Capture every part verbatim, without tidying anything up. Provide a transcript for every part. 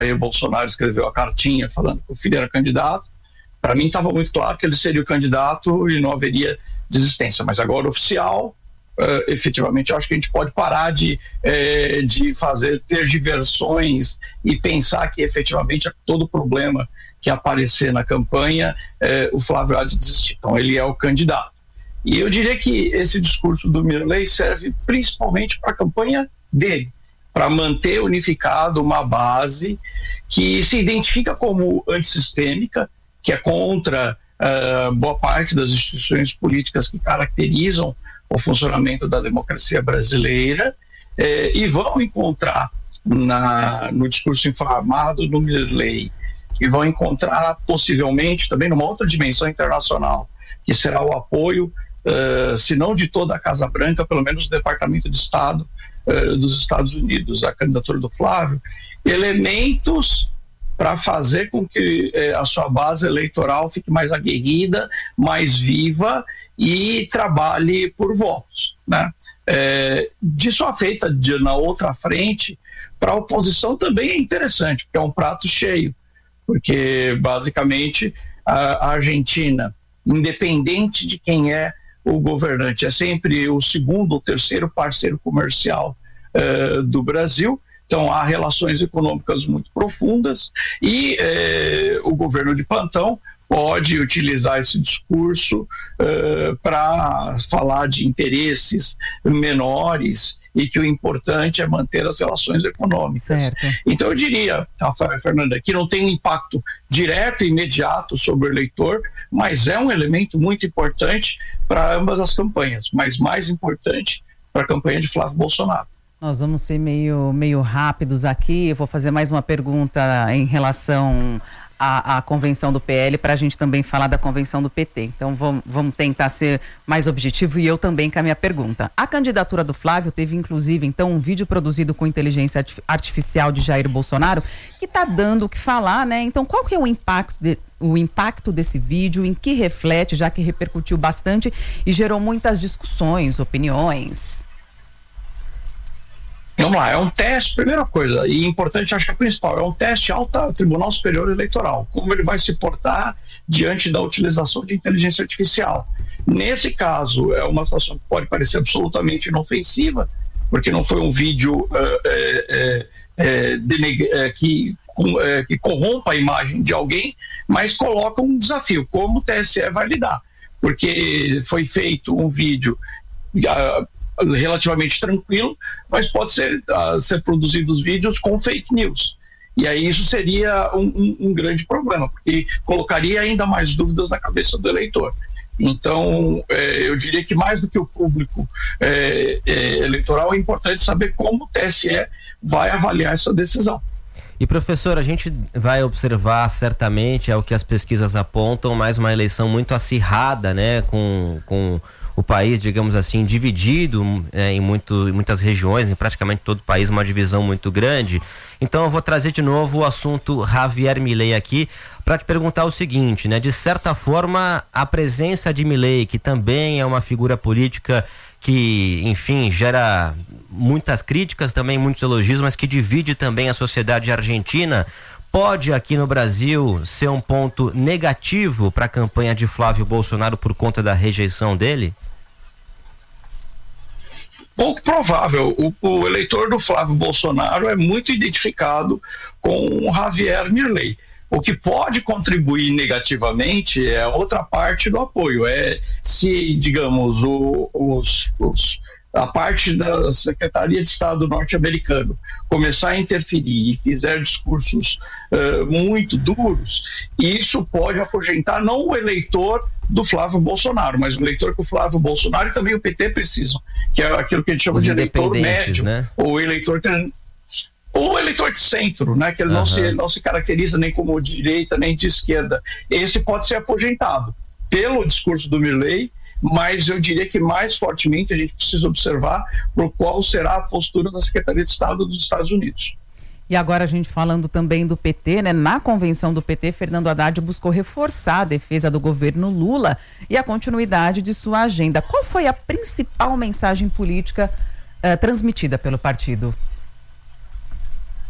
Jair Bolsonaro escreveu a cartinha falando que o filho era candidato, para mim estava muito claro que ele seria o candidato e não haveria desistência, mas agora oficial, uh, efetivamente eu acho que a gente pode parar de, eh, de fazer tergiversões e pensar que efetivamente todo problema que aparecer na campanha, eh, o Flávio há de desistir. Então ele é o candidato. E eu diria que esse discurso do Mirley serve principalmente para a campanha dele, para manter unificado uma base que se identifica como antissistêmica, que é contra uh, boa parte das instituições políticas que caracterizam o funcionamento da democracia brasileira, eh, e vão encontrar na, no discurso inflamado do Mirley, que vão encontrar possivelmente também numa outra dimensão internacional, que será o apoio, uh, se não de toda a Casa Branca, pelo menos do Departamento de Estado uh, dos Estados Unidos, a candidatura do Flávio, elementos para fazer com que eh, a sua base eleitoral fique mais aguerrida, mais viva e trabalhe por votos, né? É, disso a feita de, na outra frente, para a oposição também é interessante, porque é um prato cheio, porque basicamente a, a Argentina, independente de quem é o governante, é sempre o segundo ou terceiro parceiro comercial uh, do Brasil. Então há relações econômicas muito profundas e eh, o governo de plantão pode utilizar esse discurso uh, para falar de interesses menores e que o importante é manter as relações econômicas. Certo. Então eu diria, Rafael e Fernanda, que não tem um impacto direto e imediato sobre o eleitor, mas é um elemento muito importante para ambas as campanhas, mas mais importante para a campanha de Flávio Bolsonaro. Nós vamos ser meio, meio rápidos aqui. Eu vou fazer mais uma pergunta em relação à, à convenção do P L, para a gente também falar da convenção do P T. Então vamos, vamos tentar ser mais objetivo e eu também com a minha pergunta. A candidatura do Flávio teve inclusive então um vídeo produzido com inteligência artificial de Jair Bolsonaro que está dando o que falar, né? Então qual que é o impacto de, o impacto desse vídeo, em que reflete, já que repercutiu bastante e gerou muitas discussões, opiniões? Vamos lá, é um teste, primeira coisa, e importante, acho que é principal, é um teste alto ao Tribunal Superior Eleitoral, como ele vai se portar diante da utilização de inteligência artificial. Nesse caso, é uma situação que pode parecer absolutamente inofensiva, porque não foi um vídeo uh, é, é, deneg- é, que, um, é, que corrompa a imagem de alguém, mas coloca um desafio, como o T S E vai lidar, porque foi feito um vídeo Uh, relativamente tranquilo, mas pode ser, uh, ser produzidos vídeos com fake news. E aí isso seria um, um, um grande problema, porque colocaria ainda mais dúvidas na cabeça do eleitor. Então, eh, eu diria que mais do que o público eh, eh, eleitoral, é importante saber como o T S E vai avaliar essa decisão. E professor, a gente vai observar certamente, é o que as pesquisas apontam, mais uma eleição muito acirrada, né, com... com o país, digamos assim, dividido é, em, muito, em muitas regiões, em praticamente todo o país, uma divisão muito grande. Então eu vou trazer de novo o assunto Javier Milei aqui para te perguntar o seguinte, né? De certa forma, a presença de Milei, que também é uma figura política que, enfim, gera muitas críticas, também muitos elogios, mas que divide também a sociedade argentina, pode aqui no Brasil ser um ponto negativo para a campanha de Flávio Bolsonaro por conta da rejeição dele? Pouco provável. O, o eleitor do Flávio Bolsonaro é muito identificado com o Javier Milei. O que pode contribuir negativamente é outra parte do apoio. É se, digamos, o, os, os, a parte da Secretaria de Estado norte-americano começar a interferir e fizer discursos uh, muito duros, isso pode afugentar não o eleitor do Flávio Bolsonaro, mas o eleitor que o Flávio Bolsonaro e também o P T precisam, que é aquilo que a gente chama Os de eleitor médio, né? ou eleitor que ou eleitor de centro, né, que ele uhum. não, se, não se caracteriza nem como direita nem de esquerda. Esse pode ser afugentado pelo discurso do Milei, mas eu diria que mais fortemente a gente precisa observar por qual será a postura da Secretaria de Estado dos Estados Unidos. E agora a gente falando também do P T, né? Na convenção do P T, Fernando Haddad buscou reforçar a defesa do governo Lula e a continuidade de sua agenda. Qual foi a principal mensagem política uh, transmitida pelo partido?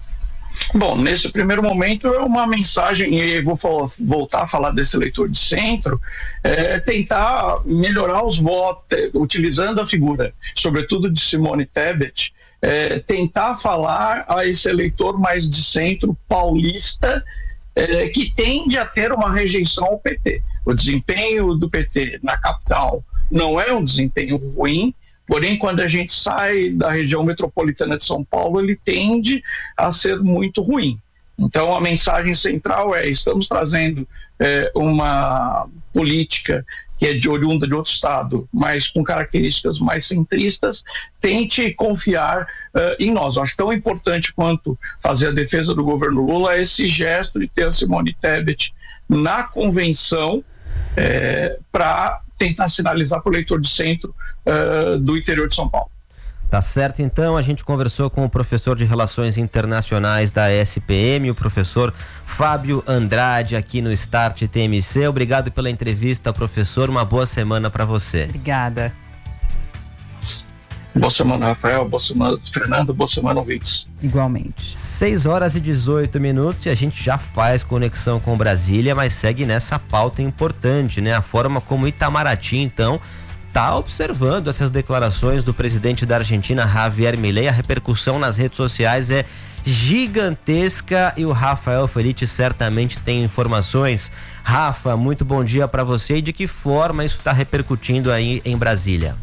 Bom, nesse primeiro momento é uma mensagem, e vou voltar a falar desse eleitor de centro, é tentar melhorar os votos, utilizando a figura, sobretudo de Simone Tebet, é, tentar falar a esse eleitor mais de centro paulista, é, que tende a ter uma rejeição ao P T. O desempenho do P T na capital não é um desempenho ruim, porém, quando a gente sai da região metropolitana de São Paulo, ele tende a ser muito ruim. Então, a mensagem central é: estamos trazendo é, uma política que é de oriunda de outro estado, mas com características mais centristas, tente confiar uh, em nós. Eu acho tão importante quanto fazer a defesa do governo Lula esse gesto de ter a Simone Tebet na convenção, é, para tentar sinalizar para o eleitor de centro uh, do interior de São Paulo. Tá certo, então. A gente conversou com o professor de Relações Internacionais da S P M, o professor Fábio Andrade, aqui no Start T M C. Obrigado pela entrevista, professor. Uma boa semana para você. Obrigada. Boa semana, Rafael. Boa semana, Fernando. Boa semana, ouvintes. Igualmente. seis horas e dezoito minutos e a gente já faz conexão com Brasília, mas segue nessa pauta importante, né? A forma como Itamaraty, então, está observando essas declarações do presidente da Argentina, Javier Milei. A repercussão nas redes sociais é gigantesca e o Rafael Felitti certamente tem informações. Rafa, muito bom dia para você. E de que forma isso está repercutindo aí em Brasília?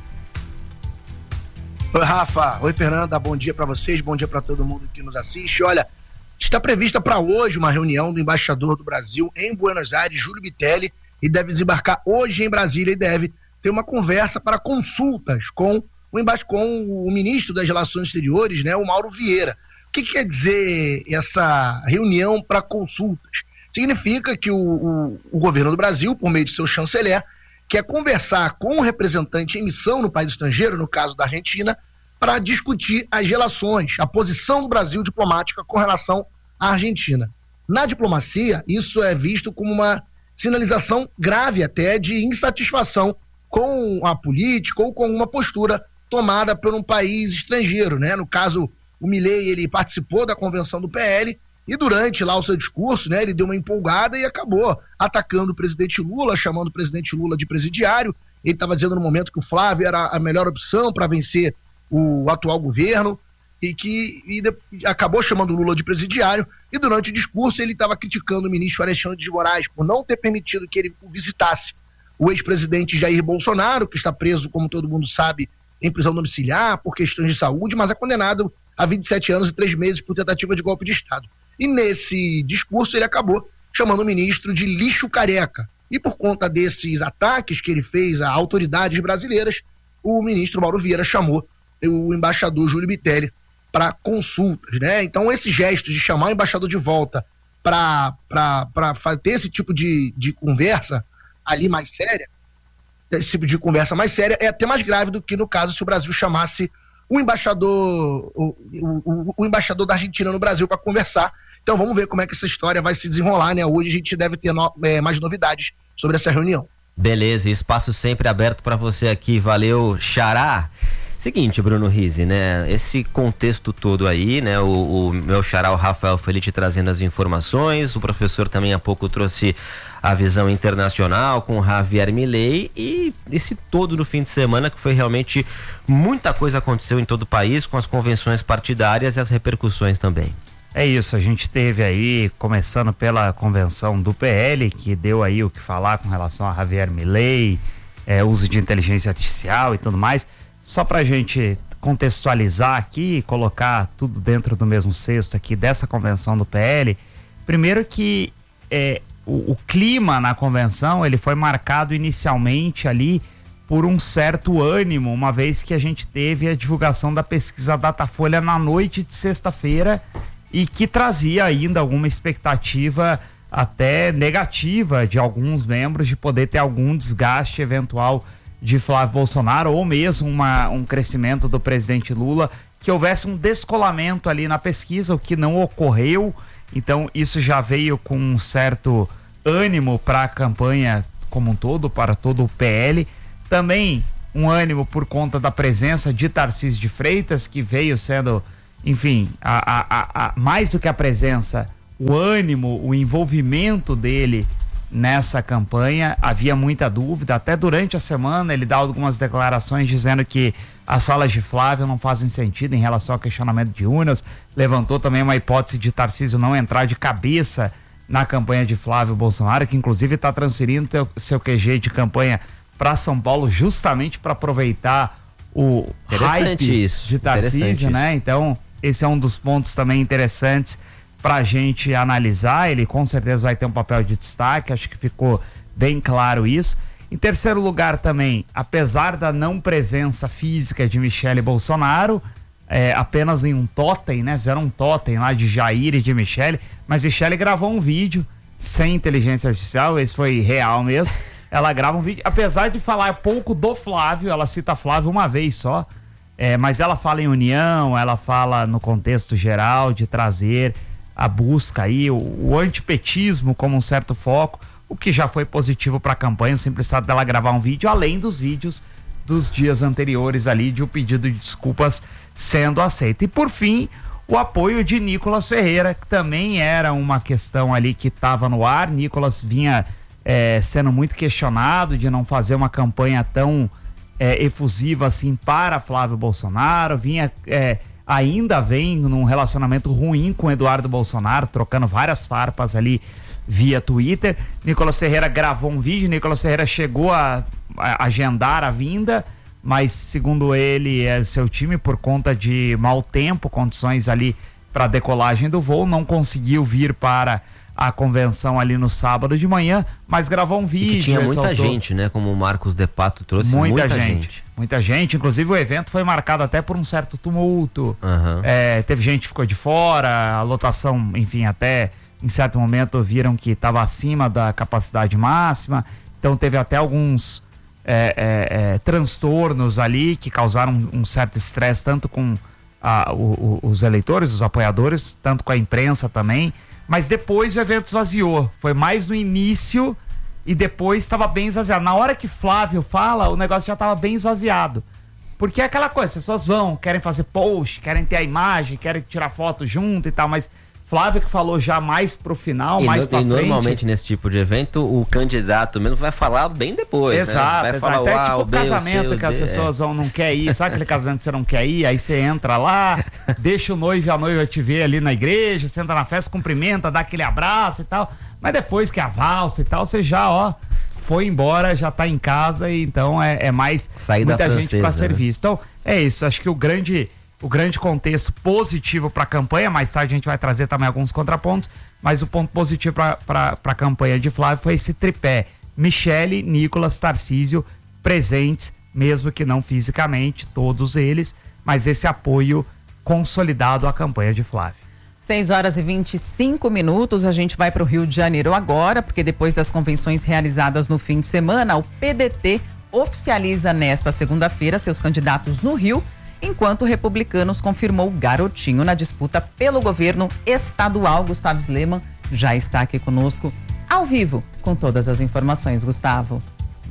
Oi, Rafa. Oi, Fernanda. Bom dia para vocês, bom dia para todo mundo que nos assiste. Olha, está prevista para hoje uma reunião do embaixador do Brasil em Buenos Aires, Júlio Bitelli, e deve desembarcar hoje em Brasília e deve ter uma conversa para consultas com o, emba- com o ministro das Relações Exteriores, né, o Mauro Vieira. O que, que quer dizer essa reunião para consultas? Significa que o, o, o governo do Brasil, por meio de seu chanceler, quer conversar com o representante em missão no país estrangeiro, no caso da Argentina, para discutir as relações, a posição do Brasil diplomática com relação à Argentina. Na diplomacia, isso é visto como uma sinalização grave até de insatisfação com a política ou com uma postura tomada por um país estrangeiro, né? No caso, o Milei, ele participou da convenção do P L e durante lá o seu discurso, né, ele deu uma empolgada e acabou atacando o presidente Lula, chamando o presidente Lula de presidiário. Ele estava dizendo no momento que o Flávio era a melhor opção para vencer o atual governo e que e de, acabou chamando o Lula de presidiário. E durante o discurso ele estava criticando o ministro Alexandre de Moraes por não ter permitido que ele o visitasse. O ex-presidente Jair Bolsonaro, que está preso, como todo mundo sabe, em prisão domiciliar por questões de saúde, mas é condenado a vinte e sete anos e três meses por tentativa de golpe de Estado. E nesse discurso ele acabou chamando o ministro de lixo careca. E por conta desses ataques que ele fez a autoridades brasileiras, o ministro Mauro Vieira chamou o embaixador Júlio Bitelli para consultas, né? Então esse gesto de chamar o embaixador de volta para ter esse tipo de, de conversa ali mais séria, esse tipo de conversa mais séria, é até mais grave do que no caso se o Brasil chamasse o embaixador, o, o, o embaixador da Argentina no Brasil para conversar. Então vamos ver como é que essa história vai se desenrolar, né? Hoje a gente deve ter no, é, mais novidades sobre essa reunião. Beleza, espaço sempre aberto para você aqui. Valeu, Xará. Seguinte, Bruno Rizzi, né? Esse contexto todo aí, né? O, o meu xará, o Rafael Felitti, trazendo as informações. O professor também há pouco trouxe a visão internacional com o Javier Milei e esse todo do fim de semana que foi realmente muita coisa aconteceu em todo o país com as convenções partidárias e as repercussões também. É isso, a gente teve aí, começando pela convenção do P L, que deu aí o que falar com relação a Javier Milei, é, uso de inteligência artificial e tudo mais. Só pra gente contextualizar aqui e colocar tudo dentro do mesmo cesto aqui dessa convenção do P L, primeiro que é, o, o clima na convenção, ele foi marcado inicialmente ali por um certo ânimo, uma vez que a gente teve a divulgação da pesquisa Datafolha na noite de sexta-feira e que trazia ainda alguma expectativa até negativa de alguns membros de poder ter algum desgaste eventual de Flávio Bolsonaro ou mesmo uma, um crescimento do presidente Lula, que houvesse um descolamento ali na pesquisa, o que não ocorreu. Então isso já veio com um certo ânimo para a campanha como um todo, para todo o P L. Também um ânimo por conta da presença de Tarcísio de Freitas, que veio sendo enfim, a, a, a, mais do que a presença, o ânimo, o envolvimento dele nessa campanha, havia muita dúvida. Até durante a semana ele dá algumas declarações dizendo que as falas de Flávio não fazem sentido em relação ao questionamento de urnas. Levantou também uma hipótese de Tarcísio não entrar de cabeça na campanha de Flávio Bolsonaro, que inclusive está transferindo teu, seu Q G de campanha para São Paulo justamente para aproveitar o hype isso, de Tarcísio, né? Então esse é um dos pontos também interessantes para a gente analisar. Ele com certeza vai ter um papel de destaque, acho que ficou bem claro isso. Em terceiro lugar também, apesar da não presença física de Michele Bolsonaro, é, apenas em um totem, né? Fizeram um totem lá de Jair e de Michele, mas Michele gravou um vídeo sem inteligência artificial, esse foi real mesmo. Ela grava um vídeo, apesar de falar pouco do Flávio, ela cita Flávio uma vez só, é, mas ela fala em união, ela fala no contexto geral de trazer a busca aí, o, o antipetismo como um certo foco, o que já foi positivo para a campanha, o simples fato dela gravar um vídeo, além dos vídeos dos dias anteriores ali, de um pedido de desculpas sendo aceito. E por fim, o apoio de Nicolas Ferreira, que também era uma questão ali que estava no ar. Nicolas vinha é, sendo muito questionado de não fazer uma campanha tão é, efusiva assim para Flávio Bolsonaro, vinha... É, ainda vem num relacionamento ruim com Eduardo Bolsonaro, trocando várias farpas ali via Twitter. Nicolas Ferreira gravou um vídeo, Nicolas Ferreira chegou a, a agendar a vinda, mas segundo ele, é seu time, por conta de mau tempo, condições ali para decolagem do voo, não conseguiu vir para a convenção ali no sábado de manhã, mas gravou um vídeo. E que tinha muita exaltou... gente, né? Como o Marcos De Pato trouxe, muita, muita gente, gente. Muita gente, inclusive o evento foi marcado até por um certo tumulto. Uhum. É, teve gente que ficou de fora, a lotação, enfim, até em certo momento viram que estava acima da capacidade máxima, então teve até alguns é, é, é, transtornos ali que causaram um, um certo estresse, tanto com a, o, o, os eleitores, os apoiadores, tanto com a imprensa também. Mas depois o evento esvaziou. Foi mais no início e depois estava bem esvaziado. Na hora que Flávio fala, o negócio já estava bem esvaziado. Porque é aquela coisa, as pessoas vão, querem fazer post, querem ter a imagem, querem tirar foto junto e tal, mas Flávio que falou já mais pro final, e mais no, pra e frente. Normalmente nesse tipo de evento, o candidato mesmo vai falar bem depois, exato, né? Vai exato. falar, Até uau, tipo bem, casamento sei, que as de... pessoas vão, não quer ir, sabe aquele casamento que você não quer ir, aí você entra lá, deixa o noivo e a noiva te ver ali na igreja, você entra na festa, cumprimenta, dá aquele abraço e tal, mas depois que a valsa e tal, você já, ó, foi embora, já tá em casa, e então é, é mais Saída muita francesa, gente pra ser né? vista. Então, é isso, acho que o grande... O grande contexto positivo para a campanha, mais tarde a gente vai trazer também alguns contrapontos, mas o ponto positivo para a campanha de Flávio foi esse tripé: Michele, Nicolas, Tarcísio, presentes, mesmo que não fisicamente, todos eles, mas esse apoio consolidado à campanha de Flávio. seis horas e vinte e cinco minutos, a gente vai para o Rio de Janeiro agora, porque depois das convenções realizadas no fim de semana, o P D T oficializa nesta segunda-feira seus candidatos no Rio, enquanto o Republicanos confirmou Garotinho na disputa pelo governo estadual. Gustavo Sleman já está aqui conosco ao vivo com todas as informações. Gustavo.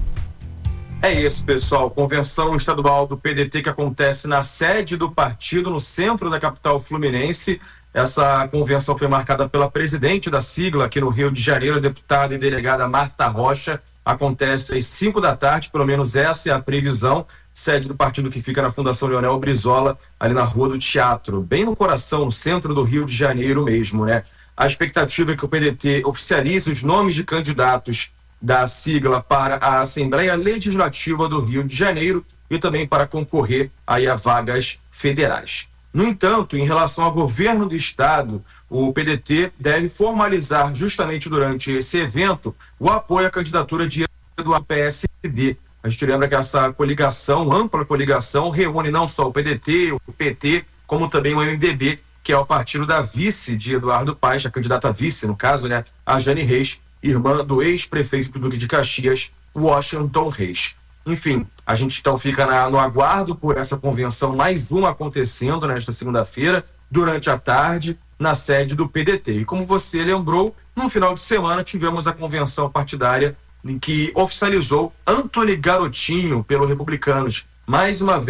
É isso, pessoal. Convenção estadual do P D T que acontece na sede do partido, no centro da capital fluminense. Essa convenção foi marcada pela presidente da sigla aqui no Rio de Janeiro, a deputada e delegada Marta Rocha. Acontece às cinco da tarde, pelo menos essa é a previsão. Sede do partido que fica na Fundação Leonel Brizola, ali na Rua do Teatro, bem no coração, no centro do Rio de Janeiro mesmo, né? A expectativa é que o P D T oficialize os nomes de candidatos da sigla para a Assembleia Legislativa do Rio de Janeiro e também para concorrer aí a vagas federais. No entanto, em relação ao governo do estado, o P D T deve formalizar justamente durante esse evento o apoio à candidatura de do P S D. A gente lembra que essa coligação, ampla coligação, reúne não só o P D T, o P T, como também o M D B, que é o partido da vice de Eduardo Paes, a candidata vice, no caso, né, a Jane Reis, irmã do ex-prefeito do Duque de Caxias, Washington Reis. Enfim, a gente então fica na, no aguardo por essa convenção, mais uma acontecendo nesta segunda-feira, durante a tarde, na sede do P D T. E como você lembrou, no final de semana tivemos a convenção partidária em que oficializou Antony Garotinho pelo Republicanos. Mais uma vez,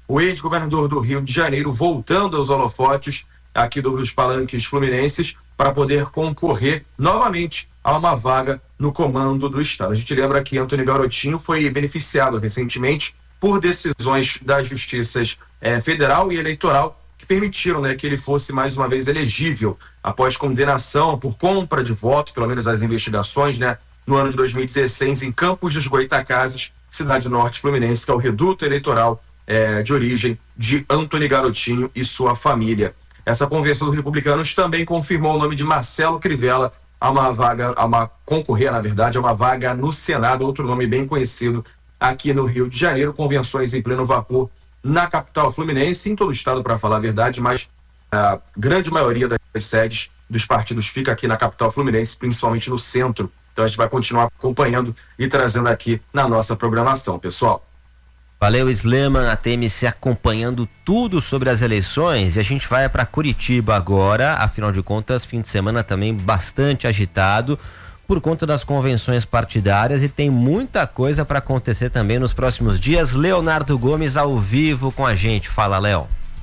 o ex-governador do Rio de Janeiro voltando aos holofotes aqui dos palanques fluminenses para poder concorrer novamente a uma vaga no comando do Estado. A gente lembra que Antônio Garotinho foi beneficiado recentemente por decisões da Justiça eh, Federal e Eleitoral que permitiram, né, que ele fosse mais uma vez elegível após condenação por compra de voto, pelo menos as investigações, né, no ano de dois mil e dezesseis, em Campos dos Goytacazes, cidade norte fluminense, que é o reduto eleitoral eh, de origem de Antônio Garotinho e sua família. Essa convenção dos republicanos também confirmou o nome de Marcelo Crivella a uma vaga, a uma concorrer, na verdade, a uma vaga no Senado, outro nome bem conhecido aqui no Rio de Janeiro. Convenções em pleno vapor na capital fluminense, em todo o estado, para falar a verdade, mas a grande maioria das sedes dos partidos fica aqui na capital fluminense, principalmente no centro. Então a gente vai continuar acompanhando e trazendo aqui na nossa programação, pessoal. Valeu, Sleman, a T M C acompanhando tudo sobre as eleições, e a gente vai para Curitiba agora, afinal de contas, fim de semana também bastante agitado por conta das convenções partidárias, e tem muita coisa para acontecer também nos próximos dias. Leonardo Gomes ao vivo com a gente. Fala, Léo.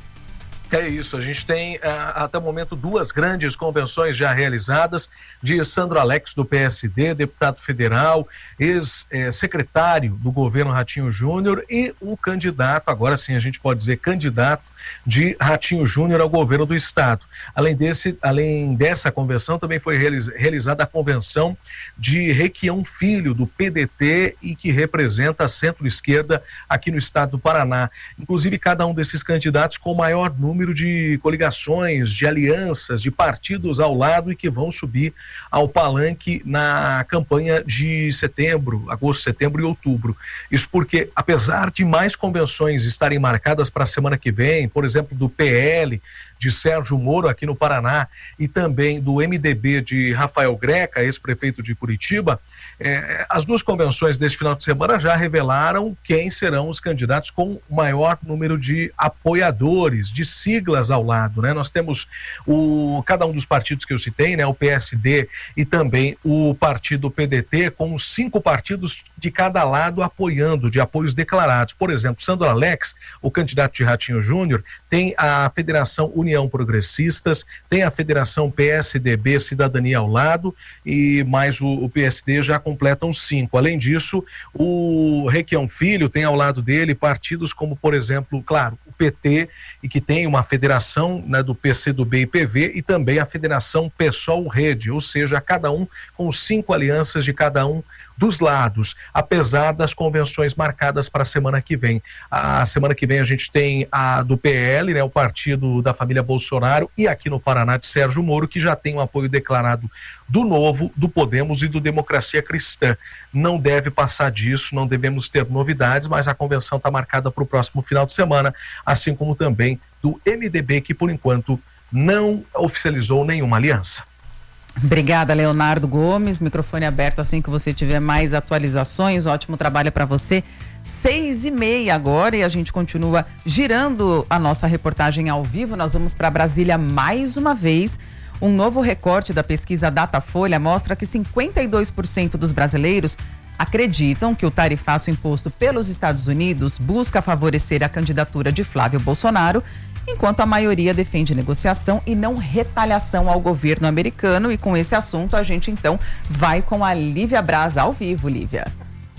É isso, a gente tem até o momento duas grandes convenções já realizadas, de Sandro Alex do P S D, deputado federal, ex-secretário do governo Ratinho Júnior, e o candidato, agora sim a gente pode dizer candidato, de Ratinho Júnior ao governo do estado. Além desse, além dessa convenção, também foi realizada a convenção de Requião Filho, do P D T, e que representa a centro-esquerda aqui no estado do Paraná. Inclusive, cada um desses candidatos com o maior número de coligações, de alianças, de partidos ao lado, e que vão subir ao palanque na campanha de setembro, agosto, setembro e outubro. Isso porque, apesar de mais convenções estarem marcadas para a semana que vem, por exemplo, do P L, de Sérgio Moro aqui no Paraná, e também do M D B de Rafael Greca, ex-prefeito de Curitiba, eh, as duas convenções deste final de semana já revelaram quem serão os candidatos com o maior número de apoiadores, de siglas ao lado, né? Nós temos o, cada um dos partidos que eu citei, né? O P S D e também o partido P D T, com cinco partidos de cada lado apoiando, de apoios declarados. Por exemplo, Sandro Alex, o candidato de Ratinho Júnior, tem a Federação União Progressistas, tem a Federação P S D B Cidadania ao lado, e mais o, o P S D já completam cinco. Além disso, o Requião Filho tem ao lado dele partidos como, por exemplo, claro, o P T, e que tem uma federação, né, do P C do B e P V, e também a Federação PSOL Rede, ou seja, cada um com cinco alianças de cada um dos lados, apesar das convenções marcadas para a semana que vem. A semana que vem a gente tem a do P L, né, o partido da família Bolsonaro, e aqui no Paraná de Sérgio Moro, que já tem um apoio declarado do Novo, do Podemos e do Democracia Cristã. Não deve passar disso, não devemos ter novidades, mas a convenção está marcada para o próximo final de semana, assim como também do M D B, que por enquanto não oficializou nenhuma aliança. Obrigada, Leonardo Gomes. Microfone aberto assim que você tiver mais atualizações. Ótimo trabalho para você. Seis e meia agora, e a gente continua girando a nossa reportagem ao vivo. Nós vamos para Brasília mais uma vez. Um novo recorte da pesquisa Datafolha mostra que cinquenta e dois por cento dos brasileiros acreditam que o tarifaço imposto pelos Estados Unidos busca favorecer a candidatura de Flávio Bolsonaro, enquanto a maioria defende negociação e não retaliação ao governo americano. E com esse assunto a gente então vai com a Lívia Braz ao vivo. Lívia.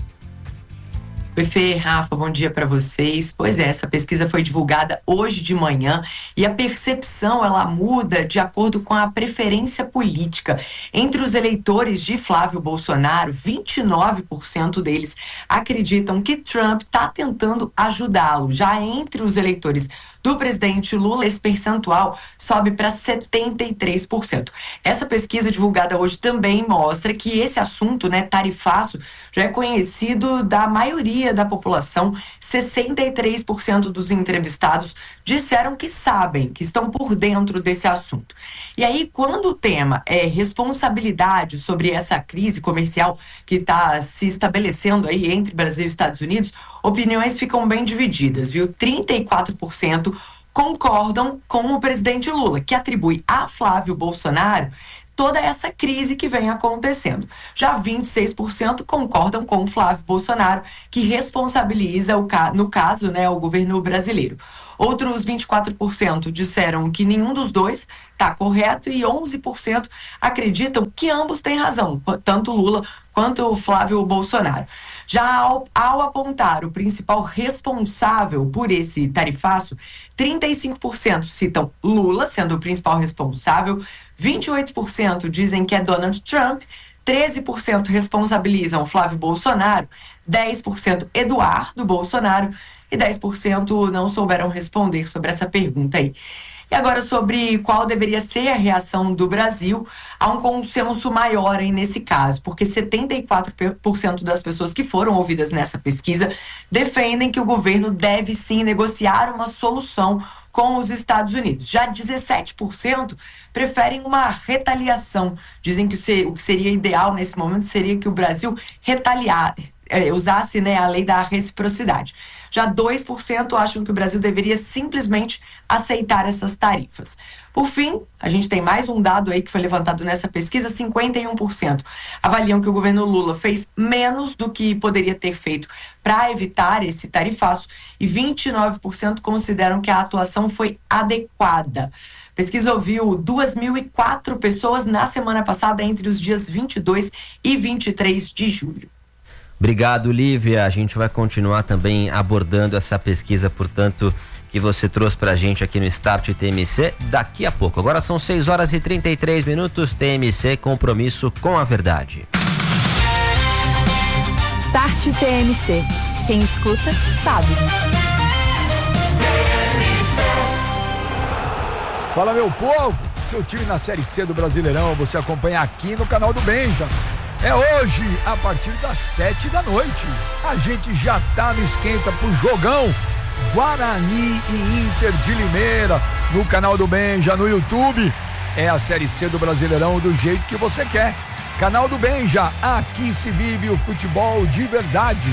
Oi, Fê, Rafa, bom dia para vocês. Pois é, essa pesquisa foi divulgada hoje de manhã e a percepção, ela muda de acordo com a preferência política. Entre os eleitores de Flávio Bolsonaro, vinte e nove por cento deles acreditam que Trump está tentando ajudá-lo. Já entre os eleitores do presidente Lula, esse percentual sobe para setenta e três por cento. Essa pesquisa divulgada hoje também mostra que esse assunto, né, tarifaço, já é conhecido da maioria da população. sessenta e três por cento dos entrevistados disseram que sabem, que estão por dentro desse assunto. E aí, quando o tema é responsabilidade sobre essa crise comercial que está se estabelecendo aí entre Brasil e Estados Unidos, opiniões ficam bem divididas, viu? trinta e quatro por cento concordam com o presidente Lula, que atribui a Flávio Bolsonaro toda essa crise que vem acontecendo. Já vinte e seis por cento concordam com o Flávio Bolsonaro, que responsabiliza, o, no caso, né, o governo brasileiro. Outros vinte e quatro por cento disseram que nenhum dos dois está correto e onze por cento acreditam que ambos têm razão, tanto Lula quanto o Flávio Bolsonaro. Já ao, ao apontar o principal responsável por esse tarifaço, trinta e cinco por cento citam Lula sendo o principal responsável, vinte e oito por cento dizem que é Donald Trump, treze por cento responsabilizam Flávio Bolsonaro, dez por cento Eduardo Bolsonaro e dez por cento não souberam responder sobre essa pergunta aí. E agora sobre qual deveria ser a reação do Brasil, há um consenso maior aí nesse caso, porque setenta e quatro por cento das pessoas que foram ouvidas nessa pesquisa defendem que o governo deve sim negociar uma solução com os Estados Unidos. Já dezessete por cento preferem uma retaliação. Dizem que o que seria ideal nesse momento seria que o Brasil retaliar, é, usasse, né, a lei da reciprocidade. Já dois por cento acham que o Brasil deveria simplesmente aceitar essas tarifas. Por fim, a gente tem mais um dado aí que foi levantado nessa pesquisa, cinquenta e um por cento avaliam que o governo Lula fez menos do que poderia ter feito para evitar esse tarifaço e vinte e nove por cento consideram que a atuação foi adequada. A pesquisa ouviu duas mil e quatro pessoas na semana passada, entre os dias vinte e dois e vinte e três de julho. Obrigado, Lívia. A gente vai continuar também abordando essa pesquisa, portanto, que você trouxe pra gente aqui no Start T M C daqui a pouco. Agora são seis horas e trinta e três minutos. T M C, compromisso com a verdade. Start T M C. Quem escuta, sabe. Fala, meu povo. Seu time na Série C do Brasileirão, você acompanha aqui no canal do Benja. É hoje, a partir das sete da noite. A gente já tá no esquenta pro jogão Guarani e Inter de Limeira, no canal do Benja, no YouTube. É a Série C do Brasileirão do jeito que você quer. Canal do Benja, aqui se vive o futebol de verdade.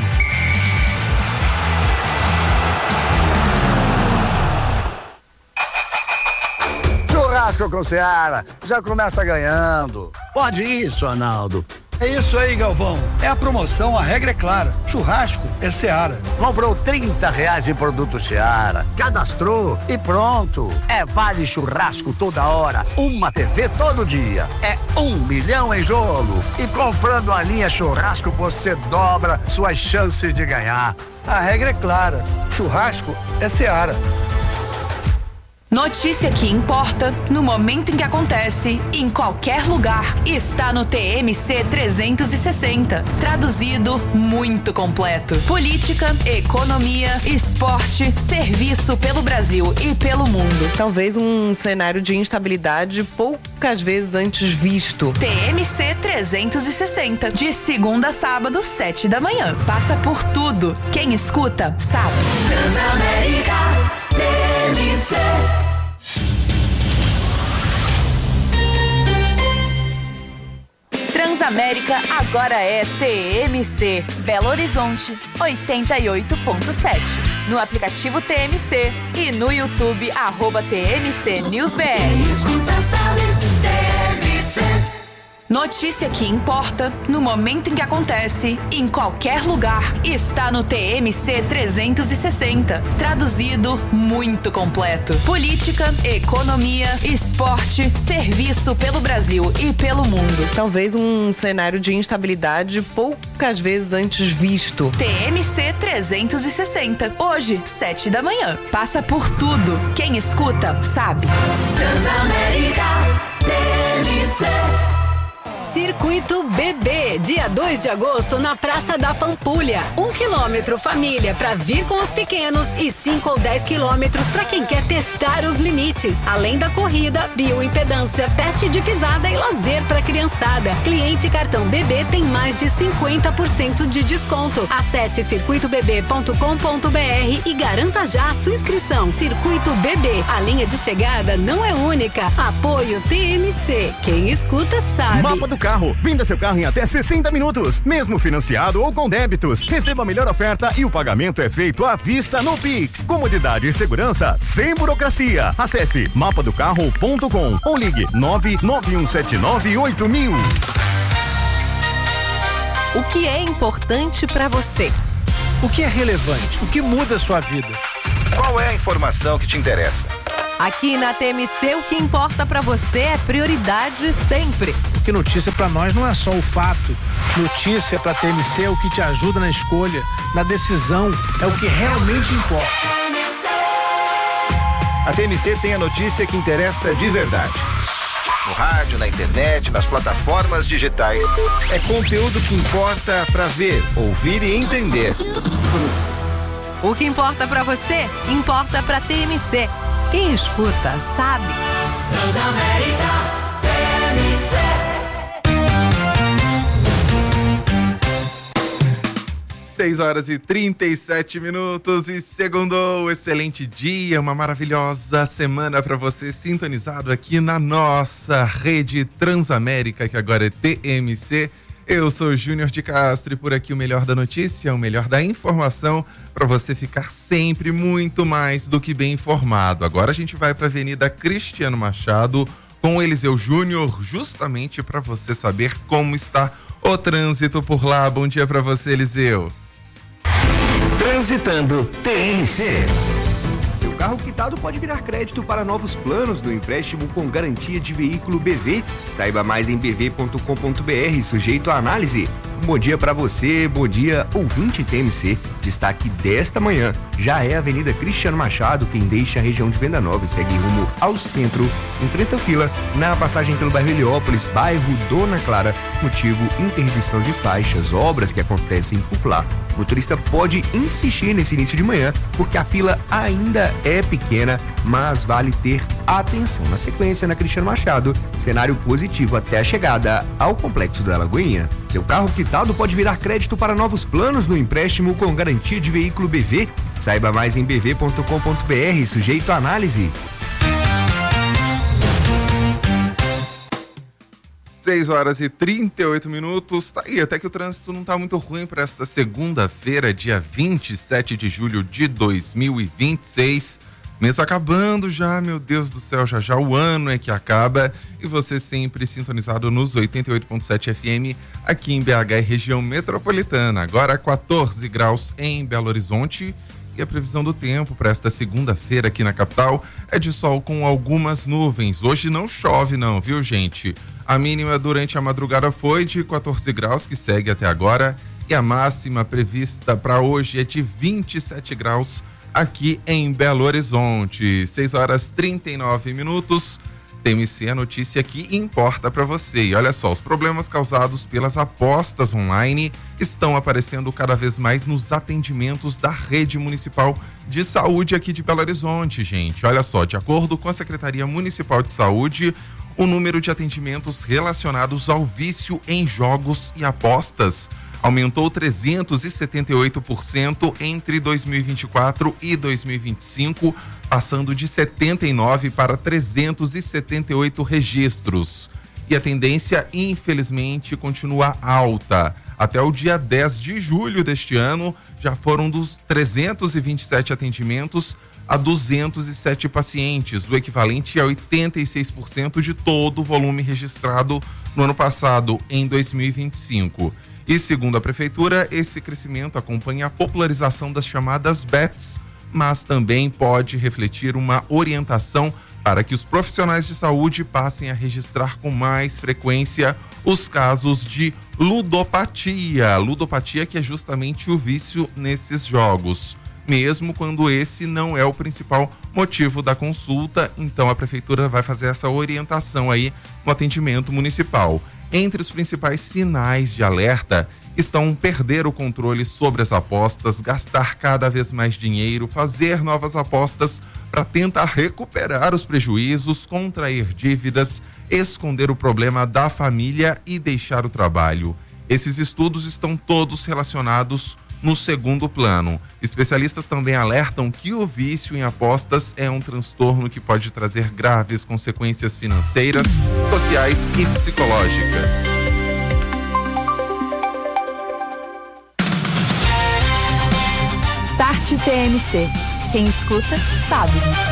Churrasco com Seara, já começa ganhando. Pode isso, Arnaldo. É isso aí, Galvão. É a promoção, a regra é clara. Churrasco é Seara. Comprou trinta reais em produto Seara, cadastrou e pronto. É vale churrasco toda hora, uma T V todo dia. É um milhão em jogo. E comprando a linha churrasco, você dobra suas chances de ganhar. A regra é clara. Churrasco é Seara. Notícia que importa, no momento em que acontece, em qualquer lugar, está no T M C trezentos e sessenta. Traduzido, muito completo. Política, economia, esporte, serviço pelo Brasil e pelo mundo. Talvez um cenário de instabilidade poucas vezes antes visto. T M C trezentos e sessenta, de segunda a sábado, sete da manhã. Passa por tudo. Quem escuta, sabe. Transamérica, T M C. Transamérica agora é T M C. Belo Horizonte, oitenta e oito ponto sete. No aplicativo T M C e no YouTube, arroba T M C News B R. Quem escuta sabe, T M C. Notícia que importa, no momento em que acontece, em qualquer lugar, está no T M C trezentos e sessenta. Traduzido, muito completo. Política, economia, esporte, serviço pelo Brasil e pelo mundo. Talvez um cenário de instabilidade poucas vezes antes visto. T M C trezentos e sessenta. Hoje, sete da manhã. Passa por tudo. Quem escuta, sabe. Transamérica, T M C. Circuito Bebê, dia dois de agosto na Praça da Pampulha. Um quilômetro família para vir com os pequenos e cinco ou dez quilômetros para quem quer testar os limites. Além da corrida, bioimpedância, teste de pisada e lazer para criançada. Cliente cartão Bebê tem mais de cinquenta por cento de desconto. Acesse circuito bebê ponto com ponto b r e garanta já a sua inscrição. Circuito Bebê, a linha de chegada não é única. Apoio T M C. Quem escuta sabe. Mapa do carro. Venda seu carro em até sessenta minutos, mesmo financiado ou com débitos. Receba a melhor oferta e o pagamento é feito à vista no Pix. Comodidade e segurança sem burocracia. Acesse mapa do carro ponto com ou ligue nove nove um sete nove oito mil. O que é importante para você? O que é relevante? O que muda a sua vida? Qual é a informação que te interessa? Aqui na T M C, o que importa para você é prioridade sempre. Porque notícia para nós não é só o fato. Notícia para T M C é o que te ajuda na escolha, na decisão, é o que realmente importa. A T M C tem a notícia que interessa de verdade. No rádio, na internet, nas plataformas digitais. É conteúdo que importa para ver, ouvir e entender. O que importa para você, importa para T M C. Quem escuta, sabe. Transamérica T M C. seis horas e trinta e sete minutos e segundou, excelente dia, uma maravilhosa semana para você sintonizado aqui na nossa rede Transamérica, que agora é T M C. Eu sou Júnior de Castro e por aqui o melhor da notícia, o melhor da informação para você ficar sempre muito mais do que bem informado. Agora a gente vai para a Avenida Cristiano Machado com o Eliseu Júnior, justamente para você saber como está o trânsito por lá. Bom dia para você, Eliseu. Transitando T M C. Seu carro quitado pode virar crédito para novos planos do empréstimo com garantia de veículo B V. Saiba mais em b v ponto com ponto b r, sujeito à análise. Um bom dia para você, bom dia, ouvinte T M C. Destaque desta manhã já é a Avenida Cristiano Machado, quem deixa a região de Venda Nova e segue rumo ao centro. Enfrenta fila na passagem pelo bairro Heliópolis, bairro Dona Clara, motivo interdição de faixas, obras que acontecem por lá. O motorista pode insistir nesse início de manhã, porque a fila ainda é pequena, mas vale ter atenção. Na sequência, na Cristiano Machado, cenário positivo até a chegada ao Complexo da Lagoinha. Seu carro quitado pode virar crédito para novos planos no empréstimo com garantia de veículo B V. Saiba mais em b v ponto com ponto b r, sujeito à análise. seis horas e trinta e oito minutos, tá aí, até que o trânsito não tá muito ruim para esta segunda-feira, dia vinte e sete de julho de dois mil e vinte e seis. Mês acabando já, meu Deus do céu, já já o ano é que acaba e você sempre sintonizado nos oitenta e oito ponto sete F M aqui em B H e região metropolitana. Agora quatorze graus em Belo Horizonte e a previsão do tempo para esta segunda-feira aqui na capital é de sol com algumas nuvens. Hoje não chove não, viu gente? A mínima durante a madrugada foi de quatorze graus, que segue até agora, e a máxima prevista para hoje é de vinte e sete graus aqui em Belo Horizonte. seis horas e trinta e nove minutos. T M C, a notícia que importa para você. E olha só, os problemas causados pelas apostas online estão aparecendo cada vez mais nos atendimentos da rede municipal de saúde aqui de Belo Horizonte, gente. Olha só, de acordo com a Secretaria Municipal de Saúde, o número de atendimentos relacionados ao vício em jogos e apostas aumentou trezentos e setenta e oito por cento entre dois mil e vinte e quatro e dois mil e vinte e cinco, passando de setenta e nove para trezentos e setenta e oito registros. E a tendência, infelizmente, continua alta. Até o dia dez de julho deste ano, já foram dos trezentos e vinte e sete atendimentos a duzentos e sete pacientes, o equivalente a oitenta e seis por cento de todo o volume registrado no ano passado, em dois mil e vinte e cinco. E segundo a prefeitura, esse crescimento acompanha a popularização das chamadas B E Ts, mas também pode refletir uma orientação para que os profissionais de saúde passem a registrar com mais frequência os casos de ludopatia. Ludopatia que é justamente o vício nesses jogos, mesmo quando esse não é o principal motivo da consulta. Então a prefeitura vai fazer essa orientação aí no atendimento municipal. Entre os principais sinais de alerta estão perder o controle sobre as apostas, gastar cada vez mais dinheiro, fazer novas apostas para tentar recuperar os prejuízos, contrair dívidas, esconder o problema da família e deixar o trabalho. Esses estudos estão todos relacionados no segundo plano. Especialistas também alertam que o vício em apostas é um transtorno que pode trazer graves consequências financeiras, sociais e psicológicas. Start T M C. Quem escuta, sabe.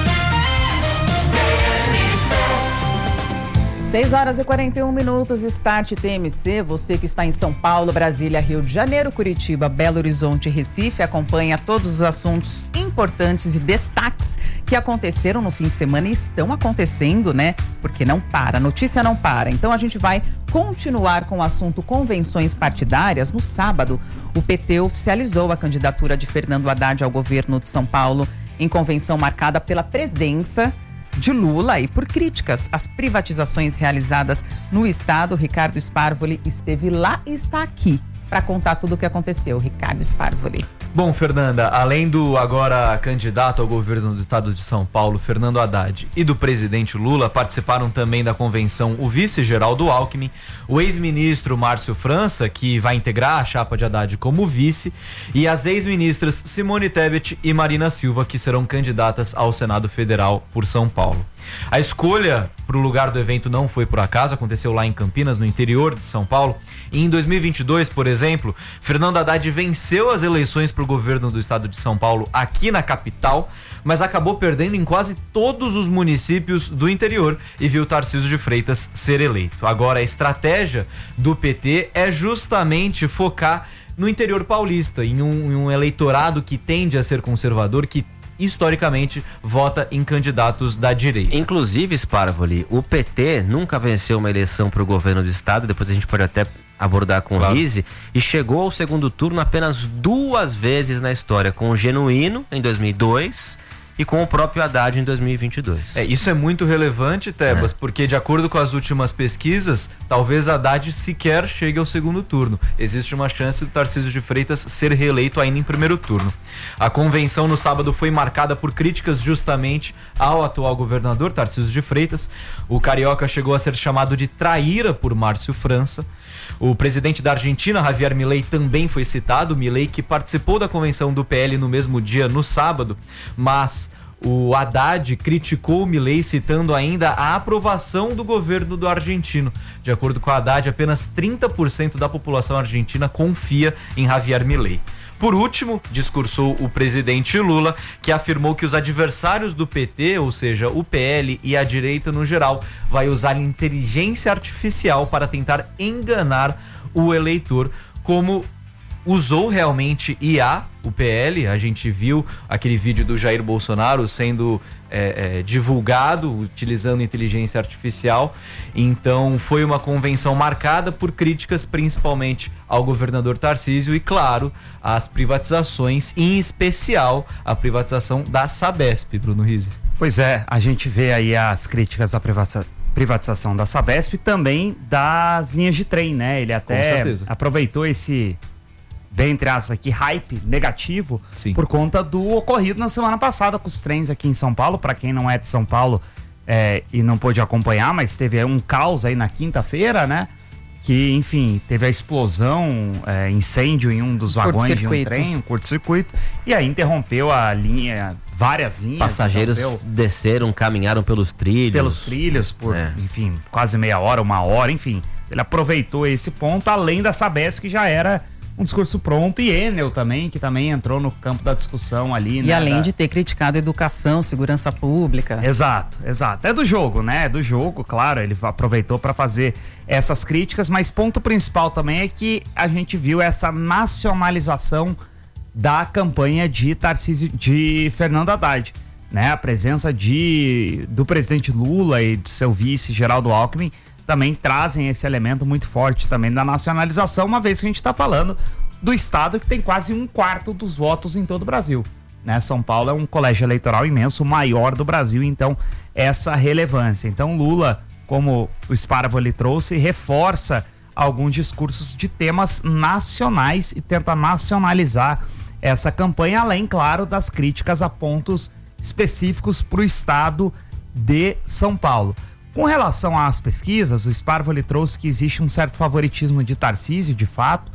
seis horas e quarenta e um minutos, Start T M C. Você que está em São Paulo, Brasília, Rio de Janeiro, Curitiba, Belo Horizonte e Recife, acompanha todos os assuntos importantes e destaques que aconteceram no fim de semana e estão acontecendo, né? Porque não para, a notícia não para. Então a gente vai continuar com o assunto convenções partidárias. No sábado, o P T oficializou a candidatura de Fernando Haddad ao governo de São Paulo em convenção marcada pela presença de Lula e por críticas às privatizações realizadas no estado. Ricardo Sparvoli esteve lá e está aqui para contar tudo o que aconteceu. Ricardo Sparvoli. Bom, Fernanda, além do agora candidato ao governo do estado de São Paulo, Fernando Haddad, e do presidente Lula, participaram também da convenção o vice Geraldo Alckmin, o ex-ministro Márcio França, que vai integrar a chapa de Haddad como vice, e as ex-ministras Simone Tebet e Marina Silva, que serão candidatas ao Senado Federal por São Paulo. A escolha para o lugar do evento não foi por acaso, aconteceu lá em Campinas, no interior de São Paulo. E em dois mil e vinte e dois, por exemplo, Fernando Haddad venceu as eleições para o governo do estado de São Paulo aqui na capital, mas acabou perdendo em quase todos os municípios do interior e viu Tarcísio de Freitas ser eleito. Agora, a estratégia do P T é justamente focar no interior paulista, em um, em um eleitorado que tende a ser conservador, que historicamente vota em candidatos da direita. Inclusive, Sparvoli, o P T nunca venceu uma eleição para o governo do estado, depois a gente pode até abordar com claro. o Rizzi, e chegou ao segundo turno apenas duas vezes na história, com o Genuíno em dois mil e dois e com o próprio Haddad em dois mil e vinte e dois. É, isso é muito relevante, Tebas, é. porque de acordo com as últimas pesquisas, talvez Haddad sequer chegue ao segundo turno. Existe uma chance do Tarcísio de Freitas ser reeleito ainda em primeiro turno. A convenção no sábado foi marcada por críticas justamente ao atual governador Tarcísio de Freitas. O carioca chegou a ser chamado de traíra por Márcio França. O presidente da Argentina, Javier Milei, também foi citado. Milei, que participou da convenção do P L no mesmo dia, no sábado, mas o Haddad criticou o Milei, citando ainda a aprovação do governo do argentino. De acordo com o Haddad, apenas trinta por cento da população argentina confia em Javier Milei. Por último, discursou o presidente Lula, que afirmou que os adversários do P T, ou seja, o P L e a direita no geral, vai usar inteligência artificial para tentar enganar o eleitor, como usou realmente I A, o P L. A gente viu aquele vídeo do Jair Bolsonaro sendo é, é, divulgado utilizando inteligência artificial. Então foi uma convenção marcada por críticas principalmente ao governador Tarcísio e, claro, às privatizações, em especial a privatização da Sabesp, Bruno Rizzi. Pois é, a gente vê aí as críticas à privatização privatização da Sabesp e também das linhas de trem, né? Ele até aproveitou esse, bem entre aspas aqui, hype negativo, Sim. por conta do ocorrido na semana passada com os trens aqui em São Paulo. Para quem não é de São Paulo é, e não pôde acompanhar, mas teve um caos aí na quinta-feira, né? Que, enfim, teve a explosão, é, incêndio em um dos vagões de um trem, um curto-circuito, e aí interrompeu a linha, várias linhas. Passageiros desceram, caminharam pelos trilhos. Pelos trilhos, por, é. enfim, quase meia hora, uma hora, enfim. Ele aproveitou esse ponto, além da Sabesp, que já era um discurso pronto, e Enel também, que também entrou no campo da discussão ali. E né, além da... de ter criticado educação, segurança pública. Exato, exato. É do jogo, né? É do jogo, claro, ele aproveitou para fazer essas críticas, mas ponto principal também é que a gente viu essa nacionalização da campanha de Tarcísio, de Fernando Haddad, né? A presença de, do presidente Lula e do seu vice, Geraldo Alckmin, também trazem esse elemento muito forte também da nacionalização, uma vez que a gente está falando do estado que tem quase um quarto dos votos em todo o Brasil, né? São Paulo é um colégio eleitoral imenso, o maior do Brasil, então essa relevância. Então Lula, como o Sparvoli trouxe, reforça alguns discursos de temas nacionais e tenta nacionalizar essa campanha, além, claro, das críticas a pontos específicos para o estado de São Paulo. Com relação às pesquisas, o Sparvoli trouxe que existe um certo favoritismo de Tarcísio, de fato,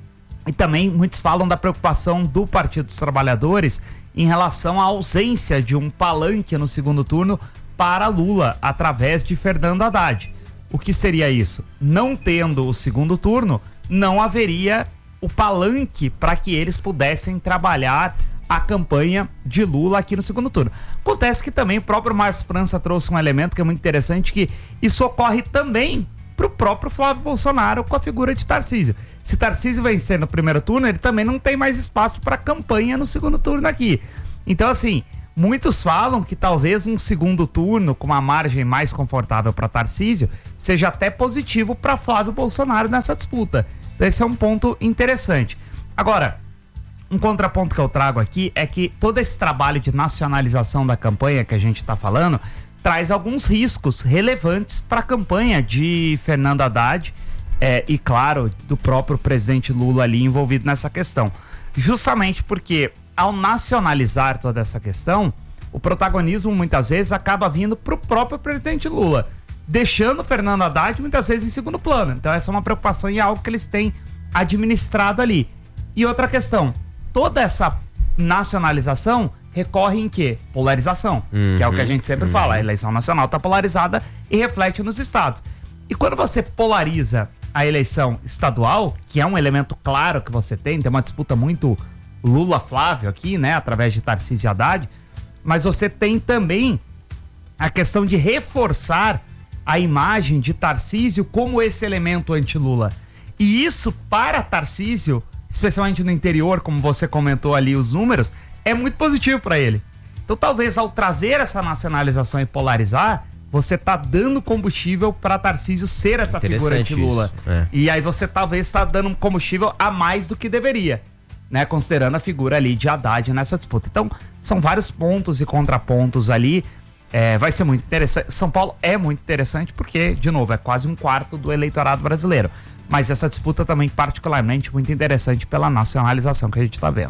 e também muitos falam da preocupação do Partido dos Trabalhadores em relação à ausência de um palanque no segundo turno para Lula, através de Fernando Haddad. O que seria isso? Não tendo o segundo turno, não haveria o palanque para que eles pudessem trabalhar a campanha de Lula aqui no segundo turno. Acontece que também o próprio Márcio França trouxe um elemento que é muito interessante, que isso ocorre também para o próprio Flávio Bolsonaro com a figura de Tarcísio. Se Tarcísio vencer no primeiro turno, ele também não tem mais espaço para campanha no segundo turno aqui. Então, assim, muitos falam que talvez um segundo turno com uma margem mais confortável para Tarcísio seja até positivo para Flávio Bolsonaro nessa disputa. Então, esse é um ponto interessante. Agora, um contraponto que eu trago aqui é que todo esse trabalho de nacionalização da campanha que a gente está falando traz alguns riscos relevantes para a campanha de Fernando Haddad é, e, claro, do próprio presidente Lula ali envolvido nessa questão. Justamente porque, ao nacionalizar toda essa questão, o protagonismo muitas vezes acaba vindo para o próprio presidente Lula, deixando Fernando Haddad muitas vezes em segundo plano. Então essa é uma preocupação e algo que eles têm administrado ali. E outra questão, toda essa nacionalização recorre em quê? Polarização, uhum, que é o que a gente sempre uhum. fala. A eleição nacional está polarizada e reflete nos estados. E quando você polariza a eleição estadual, que é um elemento claro que você tem, tem uma disputa muito Lula-Flávio aqui, né, através de Tarcísio e Haddad, mas você tem também a questão de reforçar a imagem de Tarcísio como esse elemento anti-Lula. E isso, para Tarcísio, especialmente no interior, como você comentou ali os números, é muito positivo para ele. Então, talvez ao trazer essa nacionalização e polarizar, você tá dando combustível para Tarcísio ser essa figura anti-Lula. É. E aí você talvez está dando um combustível a mais do que deveria, né? Considerando a figura ali de Haddad nessa disputa. Então, são vários pontos e contrapontos ali. É, vai ser muito interessante. São Paulo é muito interessante porque, de novo, é quase um quarto do eleitorado brasileiro. Mas essa disputa também particularmente muito interessante pela nacionalização que a gente está vendo.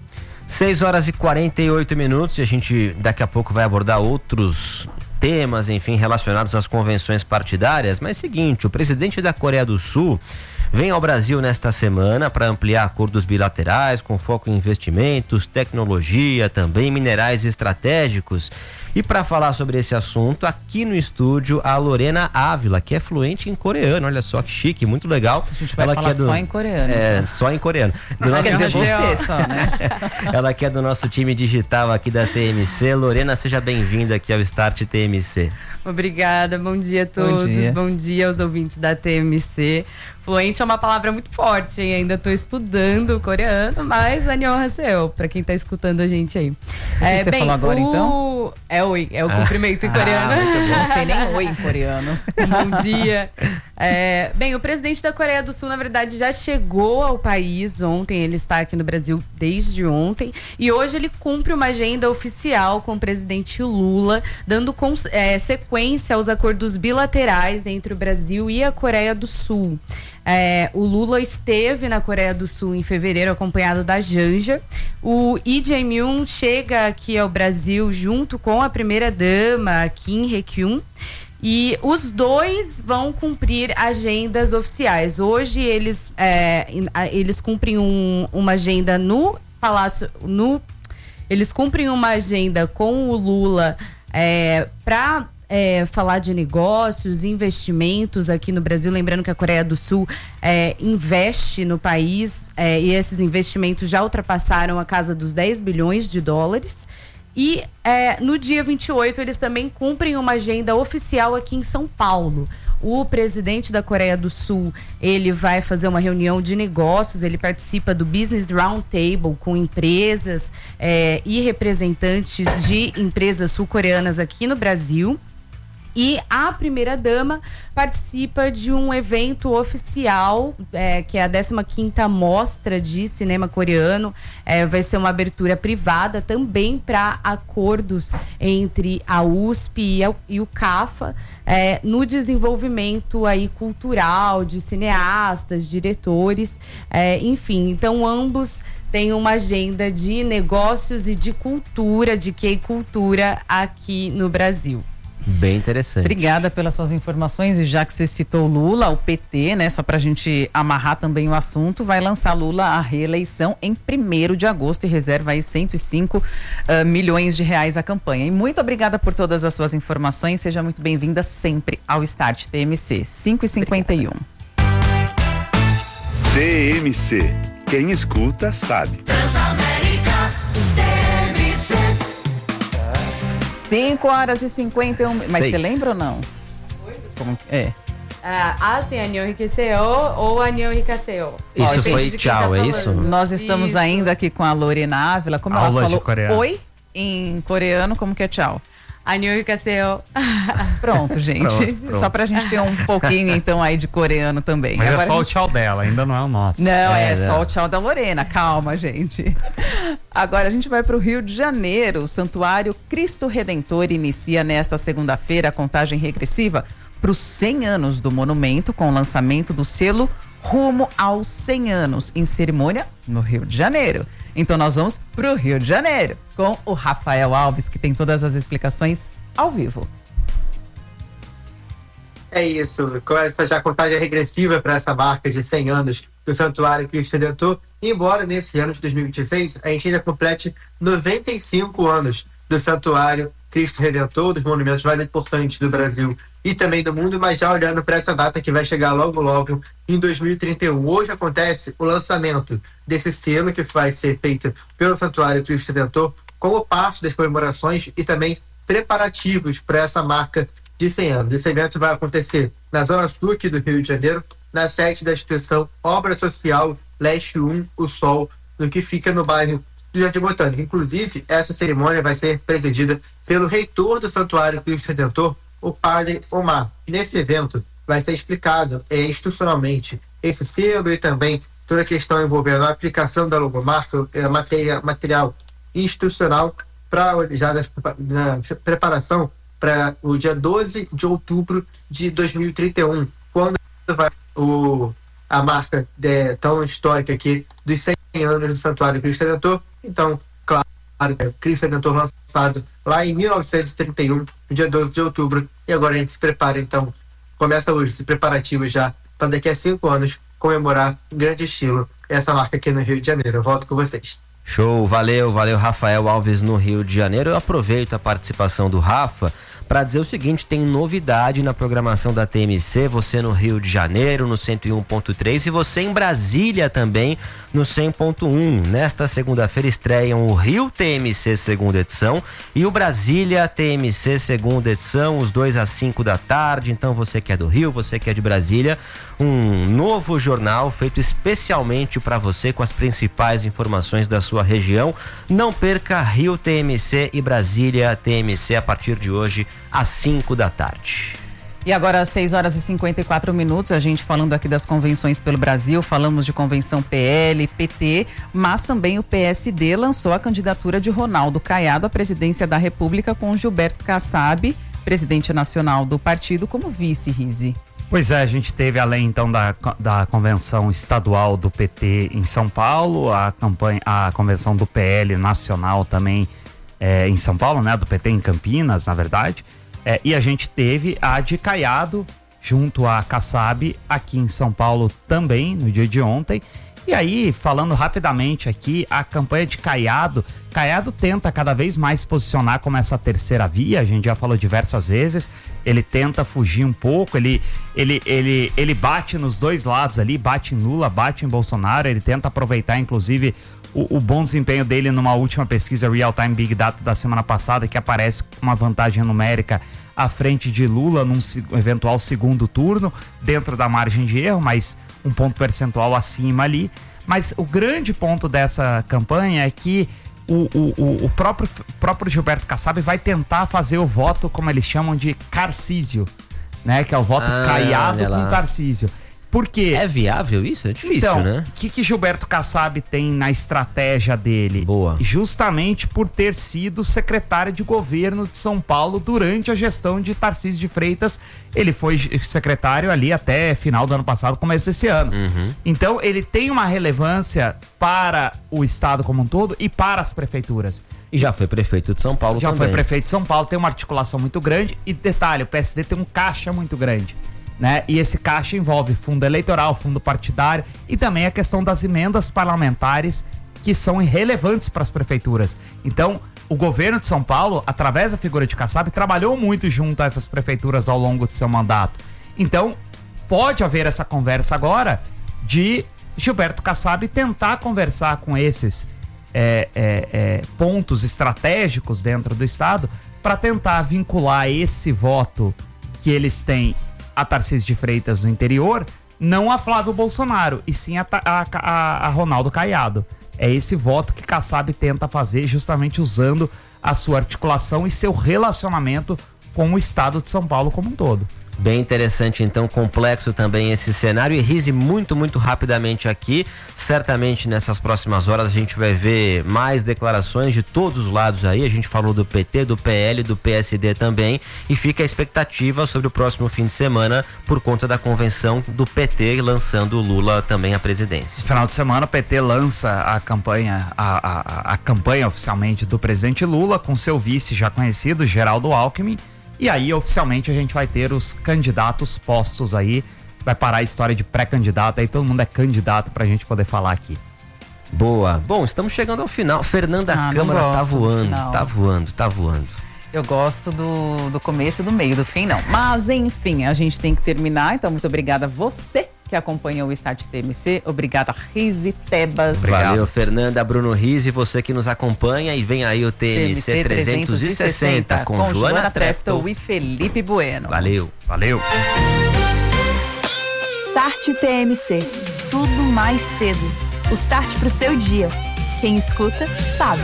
seis horas e quarenta e oito minutos e a gente daqui a pouco vai abordar outros temas, enfim, relacionados às convenções partidárias. Mas seguinte, o presidente da Coreia do Sul vem ao Brasil nesta semana para ampliar acordos bilaterais com foco em investimentos, tecnologia, também minerais estratégicos. E para falar sobre esse assunto, aqui no estúdio, a Lorena Ávila, que é fluente em coreano. Olha só que chique, muito legal. A gente vai Ela falar que é do, só em coreano. É, só em coreano. Do Não, nosso quer dizer, time... você só, né? Ela que é do nosso time digital aqui da T M C. Lorena, seja bem-vinda aqui ao Start T M C. Obrigada, bom dia a todos, bom dia, bom dia aos ouvintes da T M C. Fluente é uma palavra muito forte, hein? Ainda estou estudando coreano, mas annyeonghaseyo, para quem está escutando a gente aí. O que é, você bem, falou agora, o... então? É oi, é o cumprimento ah. em coreano. Ah, não sei nem oi em coreano. Bom dia. É, bem, o presidente da Coreia do Sul, na verdade, já chegou ao país ontem, ele está aqui no Brasil desde ontem, e hoje ele cumpre uma agenda oficial com o presidente Lula, dando é, sequência aos acordos bilaterais entre o Brasil e a Coreia do Sul. É, o Lula esteve na Coreia do Sul em fevereiro, acompanhado da Janja. O Lee Jae-myung chega aqui ao Brasil junto com a primeira-dama, Kim Hye-kyun. E os dois vão cumprir agendas oficiais. Hoje eles, é, eles cumprem um, uma agenda no Palácio... No, eles cumprem uma agenda com o Lula é, para... É, falar de negócios, investimentos aqui no Brasil, lembrando que a Coreia do Sul é, investe no país é, e esses investimentos já ultrapassaram a casa dos dez bilhões de dólares. E é, no dia vinte e oito eles também cumprem uma agenda oficial aqui em São Paulo. O presidente da Coreia do Sul, ele vai fazer uma reunião de negócios, ele participa do Business Roundtable com empresas é, e representantes de empresas sul-coreanas aqui no Brasil. E a primeira-dama participa de um evento oficial, é, que é a décima quinta Mostra de Cinema Coreano. É, vai ser uma abertura privada também para acordos entre a U S P e, a, e o CAFA é, no desenvolvimento aí cultural de cineastas, diretores, é, enfim. Então, ambos têm uma agenda de negócios e de cultura, de K-cultura aqui no Brasil. Bem interessante. Obrigada pelas suas informações. E já que você citou Lula, o P T, né, só pra gente amarrar também o assunto, vai lançar Lula à reeleição em primeiro de agosto e reserva aí cento e cinco uh, milhões de reais à campanha. E muito obrigada por todas as suas informações. Seja muito bem-vinda sempre ao Start T M C. cinco e cinquenta e um. T M C. Quem escuta sabe. Transamérica. cinco horas e cinquenta e um minutos. Mas Seis. você lembra ou não? Como que é? Ah, sim, Anil enriqueceu ou Anil enriqueceu? Isso Depende foi de quem tchau, tá é isso? falando. Nós estamos Isso. ainda aqui com a Lorena Ávila. Como Aula ela de falou coreano. oi em coreano, como que é tchau? Anil enriqueceu. Pronto, gente. Pronto, pronto. Só pra gente ter um pouquinho, então, aí de coreano também. Mas Agora é só a o gente- tchau dela, ainda não é o nosso. Não, é, É, só não. o tchau da Lorena. Calma, gente. Agora a gente vai para o Rio de Janeiro. O Santuário Cristo Redentor inicia nesta segunda-feira a contagem regressiva para os cem anos do monumento, com o lançamento do selo Rumo aos cem anos, em cerimônia no Rio de Janeiro. Então nós vamos para o Rio de Janeiro, com o Rafael Alves, que tem todas as explicações ao vivo. É isso, começa já a contagem regressiva para essa marca de cem anos do Santuário Cristo Redentor, embora nesse ano de dois mil e vinte e seis a gente ainda complete noventa e cinco anos do Santuário Cristo Redentor, dos monumentos mais importantes do Brasil e também do mundo, mas já olhando para essa data que vai chegar logo logo em dois mil e trinta e um. Hoje acontece o lançamento desse selo que vai ser feito pelo Santuário Cristo Redentor como parte das comemorações e também preparativos para essa marca de cem anos. Esse evento vai acontecer na Zona Sul aqui do Rio de Janeiro, na sede da instituição Obra Social Leste um, o Sol, no que fica no bairro do Jardim Botânico. Inclusive, essa cerimônia vai ser presidida pelo reitor do Santuário Cristo Redentor, o Padre Omar. Nesse evento vai ser explicado é, institucionalmente esse selo e também toda a questão envolvendo a aplicação da logomarca, é, materia, material institucional para já na, na preparação para o dia doze de outubro de dois mil e trinta e um, quando vai o, a marca de, tão histórica aqui dos cem anos do Santuário Cristo Redentor. Então, claro, Cristo Redentor lançado lá em mil novecentos e trinta e um, no dia doze de outubro, e agora a gente se prepara, então, começa hoje esse preparativo já para daqui a cinco anos comemorar em grande estilo essa marca aqui no Rio de Janeiro. Eu volto com vocês. Show, valeu, valeu Rafael Alves no Rio de Janeiro. Eu aproveito a participação do Rafa para dizer o seguinte: tem novidade na programação da T M C, você no Rio de Janeiro no cento e um ponto três e você em Brasília também no cem ponto um. Nesta segunda-feira estreiam o Rio T M C segunda edição e o Brasília T M C segunda edição, os dois às cinco da tarde. Então você que é do Rio, você que é de Brasília, um novo jornal feito especialmente para você com as principais informações da sua região. Não perca Rio T M C e Brasília T M C a partir de hoje às cinco da tarde. E agora às seis horas e cinquenta e quatro minutos, a gente falando aqui das convenções pelo Brasil, falamos de convenção P L, P T, mas também o P S D lançou a candidatura de Ronaldo Caiado à presidência da República com Gilberto Kassab, presidente nacional do partido, como vice, Rize. Pois é, a gente teve, além então da, da convenção estadual do P T em São Paulo, a campanha, a convenção do P L nacional também é, em São Paulo, né, do P T em Campinas, na verdade, é, e a gente teve a de Caiado junto a Kassab aqui em São Paulo também, no dia de ontem. E aí, falando rapidamente aqui, a campanha de Caiado, Caiado tenta cada vez mais se posicionar como essa terceira via, a gente já falou diversas vezes, ele tenta fugir um pouco, ele, ele, ele, ele bate nos dois lados ali, bate em Lula, bate em Bolsonaro, ele tenta aproveitar inclusive o, o bom desempenho dele numa última pesquisa Real Time Big Data da semana passada, que aparece com uma vantagem numérica à frente de Lula num eventual segundo turno, dentro da margem de erro, mas um ponto percentual acima ali. Mas o grande ponto dessa campanha é que o, o, o próprio, próprio Gilberto Kassab vai tentar fazer o voto, como eles chamam de Carcísio, né? Que é o voto Ah, caiado olha lá. com Tarcísio. Por quê? É viável isso? É difícil, então, né? O que, que Gilberto Kassab tem na estratégia dele? Boa. Justamente por ter sido secretário de governo de São Paulo durante a gestão de Tarcísio de Freitas. Ele foi secretário ali até final do ano passado, começo desse ano. Uhum. Então, ele tem uma relevância para o estado como um todo e para as prefeituras. E já foi prefeito de São Paulo Já também. foi prefeito de São Paulo, tem uma articulação muito grande. E detalhe, o P S D tem um caixa muito grande, né? E esse caixa envolve fundo eleitoral, fundo partidário e também a questão das emendas parlamentares que são irrelevantes para as prefeituras. Então, o governo de São Paulo, através da figura de Kassab, trabalhou muito junto a essas prefeituras ao longo de seu mandato. Então, pode haver essa conversa agora de Gilberto Kassab tentar conversar com esses é, é, é, pontos estratégicos dentro do estado para tentar vincular esse voto que eles têm a Tarcísio de Freitas no interior, não a Flávio Bolsonaro, e sim a, a, a, a Ronaldo Caiado. É esse voto que Kassab tenta fazer justamente usando a sua articulação e seu relacionamento com o estado de São Paulo como um todo. Bem interessante, então, complexo também esse cenário. E Rizzi, muito, muito rapidamente aqui, certamente nessas próximas horas a gente vai ver mais declarações de todos os lados aí. A gente falou do P T, do P L, do P S D também, e fica a expectativa sobre o próximo fim de semana por conta da convenção do P T lançando o Lula também à presidência. Final de semana o P T lança a campanha, a, a, a campanha oficialmente do presidente Lula com seu vice já conhecido, Geraldo Alckmin. E aí, oficialmente, a gente vai ter os candidatos postos aí. Vai parar a história de pré-candidato. Aí todo mundo é candidato pra gente poder falar aqui. Boa. Bom, estamos chegando ao final. Fernanda Ah, não Câmara tá gosto do voando, final. tá voando, tá voando. Eu gosto do, do começo e do meio, do fim não. Mas, enfim, a gente tem que terminar. Então, muito obrigada a você que acompanhou o Start T M C. Obrigada, Rizzi Tebas. Valeu, Fernanda, Bruno Rizzi, você que nos acompanha. E vem aí o T M C trezentos e sessenta com, com Joana Treptow e Felipe Bueno. Valeu. Valeu. Start T M C. Tudo mais cedo. O start pro seu dia. Quem escuta, sabe.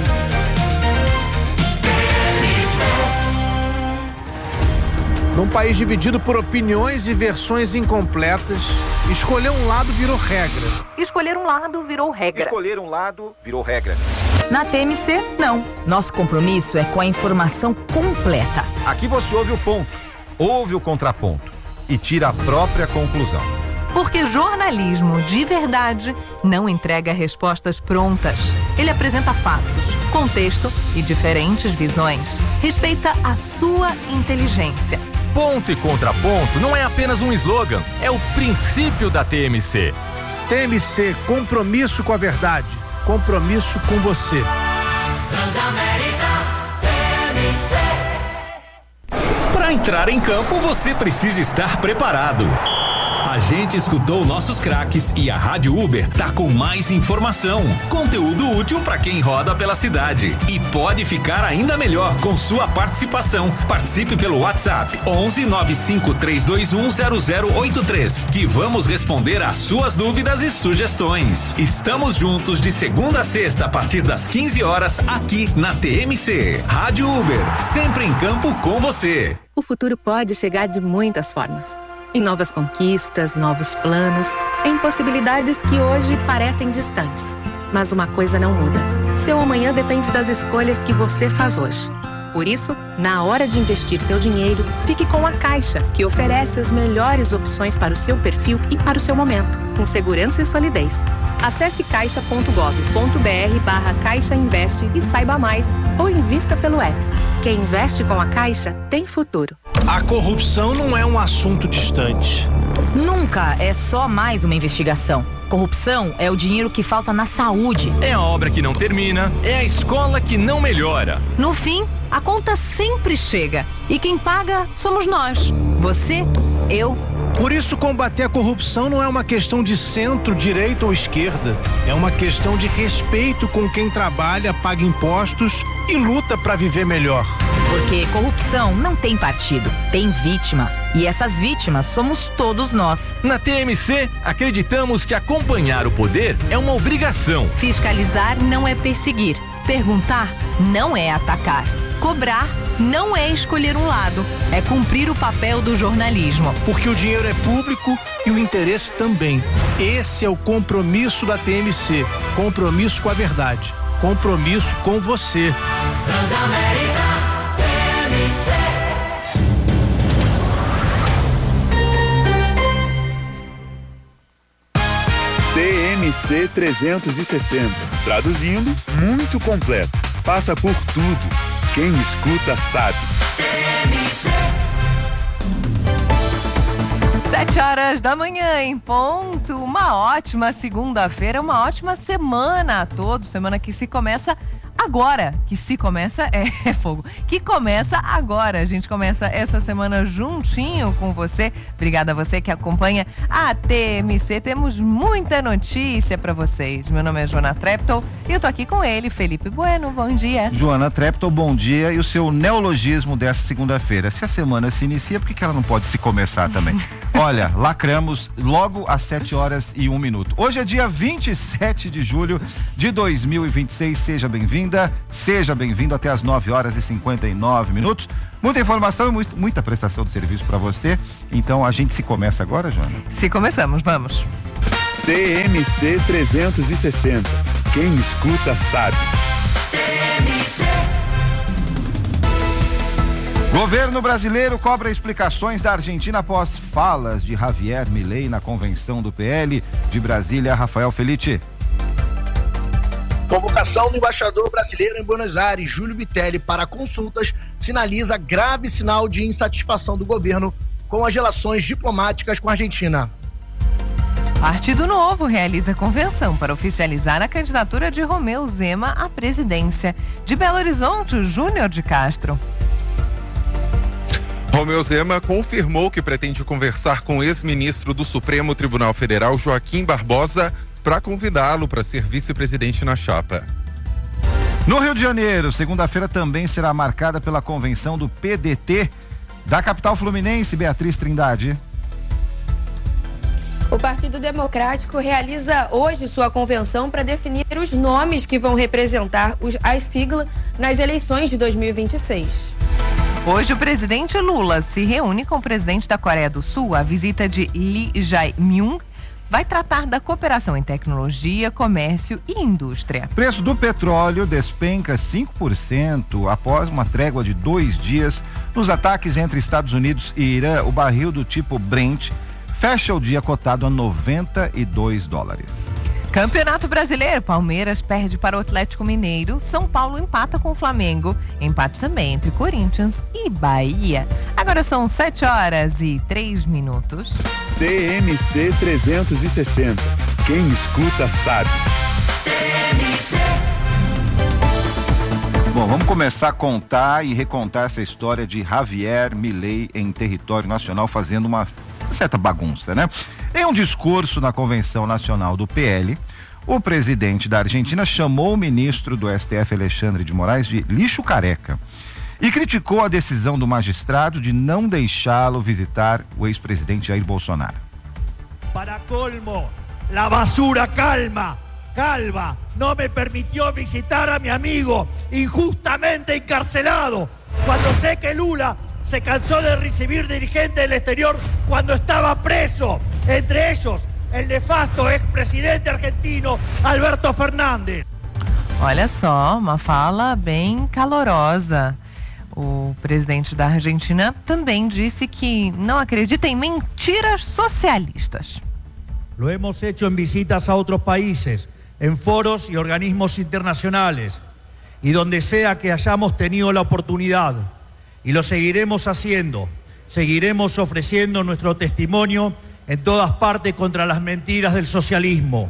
Num país dividido por opiniões e versões incompletas, escolher um lado virou regra. Escolher um lado virou regra. Escolher um lado virou regra. Na T M C, não. Nosso compromisso é com a informação completa. Aqui você ouve o ponto, ouve o contraponto e tira a própria conclusão. Porque jornalismo de verdade não entrega respostas prontas. Ele apresenta fatos, contexto e diferentes visões. Respeita a sua inteligência. Ponto e contraponto não é apenas um slogan, é o princípio da T M C. T M C, compromisso com a verdade. Compromisso com você. Transamérica T M C. Para entrar em campo, você precisa estar preparado. A gente escutou nossos craques e a Rádio Uber tá com mais informação, conteúdo útil para quem roda pela cidade. E pode ficar ainda melhor com sua participação. Participe pelo WhatsApp onze nove cinco três dois um zero zero oito três, que vamos responder às suas dúvidas e sugestões. Estamos juntos de segunda a sexta a partir das quinze horas aqui na T M C. Rádio Uber, sempre em campo com você. O futuro pode chegar de muitas formas. Em novas conquistas, novos planos, em possibilidades que hoje parecem distantes. Mas uma coisa não muda. Seu amanhã depende das escolhas que você faz hoje. Por isso, na hora de investir seu dinheiro, fique com a Caixa, que oferece as melhores opções para o seu perfil e para o seu momento, com segurança e solidez. Acesse caixa ponto gov ponto br barra Caixa Investe e saiba mais, ou invista pelo app. Quem investe com a Caixa tem futuro. A corrupção não é um assunto distante. Nunca é só mais uma investigação. Corrupção é o dinheiro que falta na saúde. É a obra que não termina, é a escola que não melhora. No fim, a conta sempre chega. E quem paga somos nós. Você, eu. Por isso, combater a corrupção não é uma questão de centro, direita ou esquerda. É uma questão de respeito com quem trabalha, paga impostos e luta para viver melhor. Porque corrupção não tem partido, tem vítima. E essas vítimas somos todos nós. Na T M C, acreditamos que acompanhar o poder é uma obrigação. Fiscalizar não é perseguir. Perguntar não é atacar. Cobrar não é escolher um lado. É cumprir o papel do jornalismo. Porque o dinheiro é público e o interesse também. Esse é o compromisso da T M C. Compromisso com a verdade. Compromisso com você. Transamérica T M C. T M C trezentos e sessenta. Traduzindo, muito completo. Passa por tudo. Quem escuta sabe. Sete horas da manhã em ponto. Uma ótima segunda-feira, uma ótima semana a todos. Semana que se começa agora, que se começa, é, é fogo, que começa agora. A gente começa essa semana juntinho com você. Obrigada a você que acompanha a T M C. Temos muita notícia pra vocês. Meu nome é Joana Treptow e eu tô aqui com ele, Felipe Bueno. Bom dia. Joana Treptow, bom dia. E o seu neologismo dessa segunda-feira. Se a semana se inicia, por que que ela não pode se começar também? Olha, lacramos logo às sete horas e um minuto. Hoje é dia vinte e sete de julho de dois mil e vinte e seis. Seja bem-vinda, seja bem-vindo até as nove horas e cinquenta e nove minutos. Muita informação e muito, muita prestação de serviço para você. Então a gente se começa agora, Joana? Se começamos, vamos. T M C trezentos e sessenta. Quem escuta sabe. Governo brasileiro cobra explicações da Argentina após falas de Javier Milei na convenção do P L. De Brasília, Rafael Felitti. Convocação do embaixador brasileiro em Buenos Aires, Júlio Bitelli, para consultas, sinaliza grave sinal de insatisfação do governo com as relações diplomáticas com a Argentina. Partido Novo realiza convenção para oficializar a candidatura de Romeu Zema à presidência. De Belo Horizonte, Júnior de Castro. Romeu Zema confirmou que pretende conversar com o ex-ministro do Supremo Tribunal Federal, Joaquim Barbosa, para convidá-lo para ser vice-presidente na chapa. No Rio de Janeiro, segunda-feira também será marcada pela convenção do P D T da capital fluminense, Beatriz Trindade. O Partido Democrático realiza hoje sua convenção para definir os nomes que vão representar os, as siglas nas eleições de dois mil e vinte e seis. Hoje o presidente Lula se reúne com o presidente da Coreia do Sul. A visita de Lee Jae-myung vai tratar da cooperação em tecnologia, comércio e indústria. Preço do petróleo despenca cinco por cento após uma trégua de dois dias nos ataques entre Estados Unidos e Irã. O barril do tipo Brent fecha o dia cotado a noventa e dois dólares. Campeonato Brasileiro, Palmeiras perde para o Atlético Mineiro, São Paulo empata com o Flamengo, empate também entre Corinthians e Bahia. Agora são sete horas e três minutos. T M C trezentos e sessenta. Quem escuta sabe. Bom, vamos começar a contar e recontar essa história de Javier Milei em território nacional fazendo uma certa bagunça, né? Em um discurso na Convenção Nacional do P L, o presidente da Argentina chamou o ministro do S T F, Alexandre de Moraes, de lixo careca e criticou a decisão do magistrado de não deixá-lo visitar o ex-presidente Jair Bolsonaro. Para colmo, la basura calma, calva, no me permitió visitar a mi amigo injustamente encarcelado, cuando sé que Lula se cansó de recibir dirigentes del exterior cuando estaba preso, entre ellos el nefasto expresidente argentino Alberto Fernández. Olha só, uma fala bem calorosa. O presidente da Argentina também disse que não acredita em mentiras socialistas. Lo hemos hecho en visitas a otros países, en foros y organismos internacionales, y donde sea que hayamos tenido la oportunidad. Y lo seguiremos haciendo, seguiremos ofreciendo nuestro testimonio en todas partes contra las mentiras del socialismo.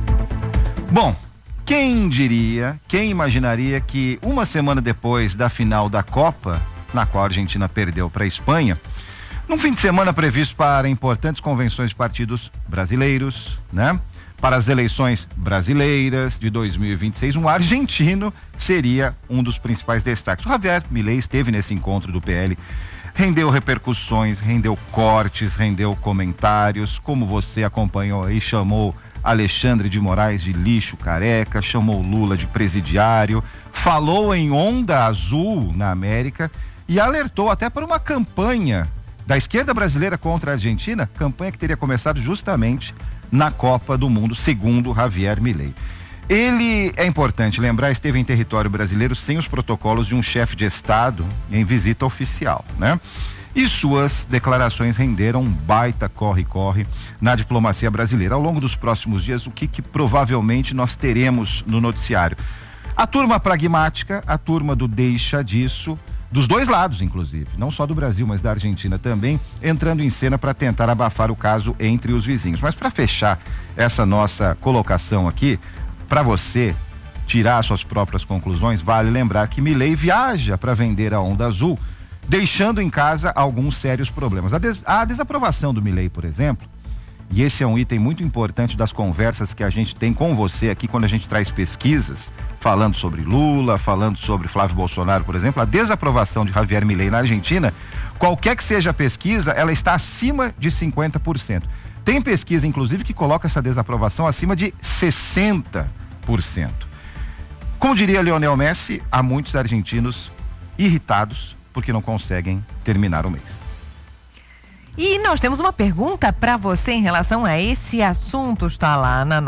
Bom, quem diria, quem imaginaria que uma semana depois da final da Copa, na qual a Argentina perdeu para a Espanha, num fim de semana previsto para importantes convenções de partidos brasileiros, né? Para as eleições brasileiras de dois mil e vinte e seis, um argentino seria um dos principais destaques. O Javier Milei esteve nesse encontro do P L, rendeu repercussões, rendeu cortes, rendeu comentários, como você acompanhou aí, chamou Alexandre de Moraes de lixo careca, chamou Lula de presidiário, falou em onda azul na América e alertou até para uma campanha da esquerda brasileira contra a Argentina, campanha que teria começado justamente na Copa do Mundo, segundo Javier Milei. Ele, é importante lembrar, esteve em território brasileiro sem os protocolos de um chefe de Estado em visita oficial, né? E suas declarações renderam um baita corre-corre na diplomacia brasileira. Ao longo dos próximos dias, o que, que provavelmente nós teremos no noticiário? A turma pragmática, a turma do deixa disso, dos dois lados, inclusive, não só do Brasil, mas da Argentina também, entrando em cena para tentar abafar o caso entre os vizinhos. Mas para fechar essa nossa colocação aqui, para você, tirar suas próprias conclusões, vale lembrar que Milei viaja para vender a onda azul, deixando em casa alguns sérios problemas. A, des a desaprovação do Milei, por exemplo, e esse é um item muito importante das conversas que a gente tem com você aqui quando a gente traz pesquisas, falando sobre Lula, falando sobre Flávio Bolsonaro, por exemplo, a desaprovação de Javier Milei na Argentina, qualquer que seja a pesquisa, ela está acima de cinquenta por cento. Tem pesquisa, inclusive, que coloca essa desaprovação acima de sessenta por cento. Como diria Lionel Messi, há muitos argentinos irritados porque não conseguem terminar o mês. E nós temos uma pergunta para você em relação a esse assunto, está lá na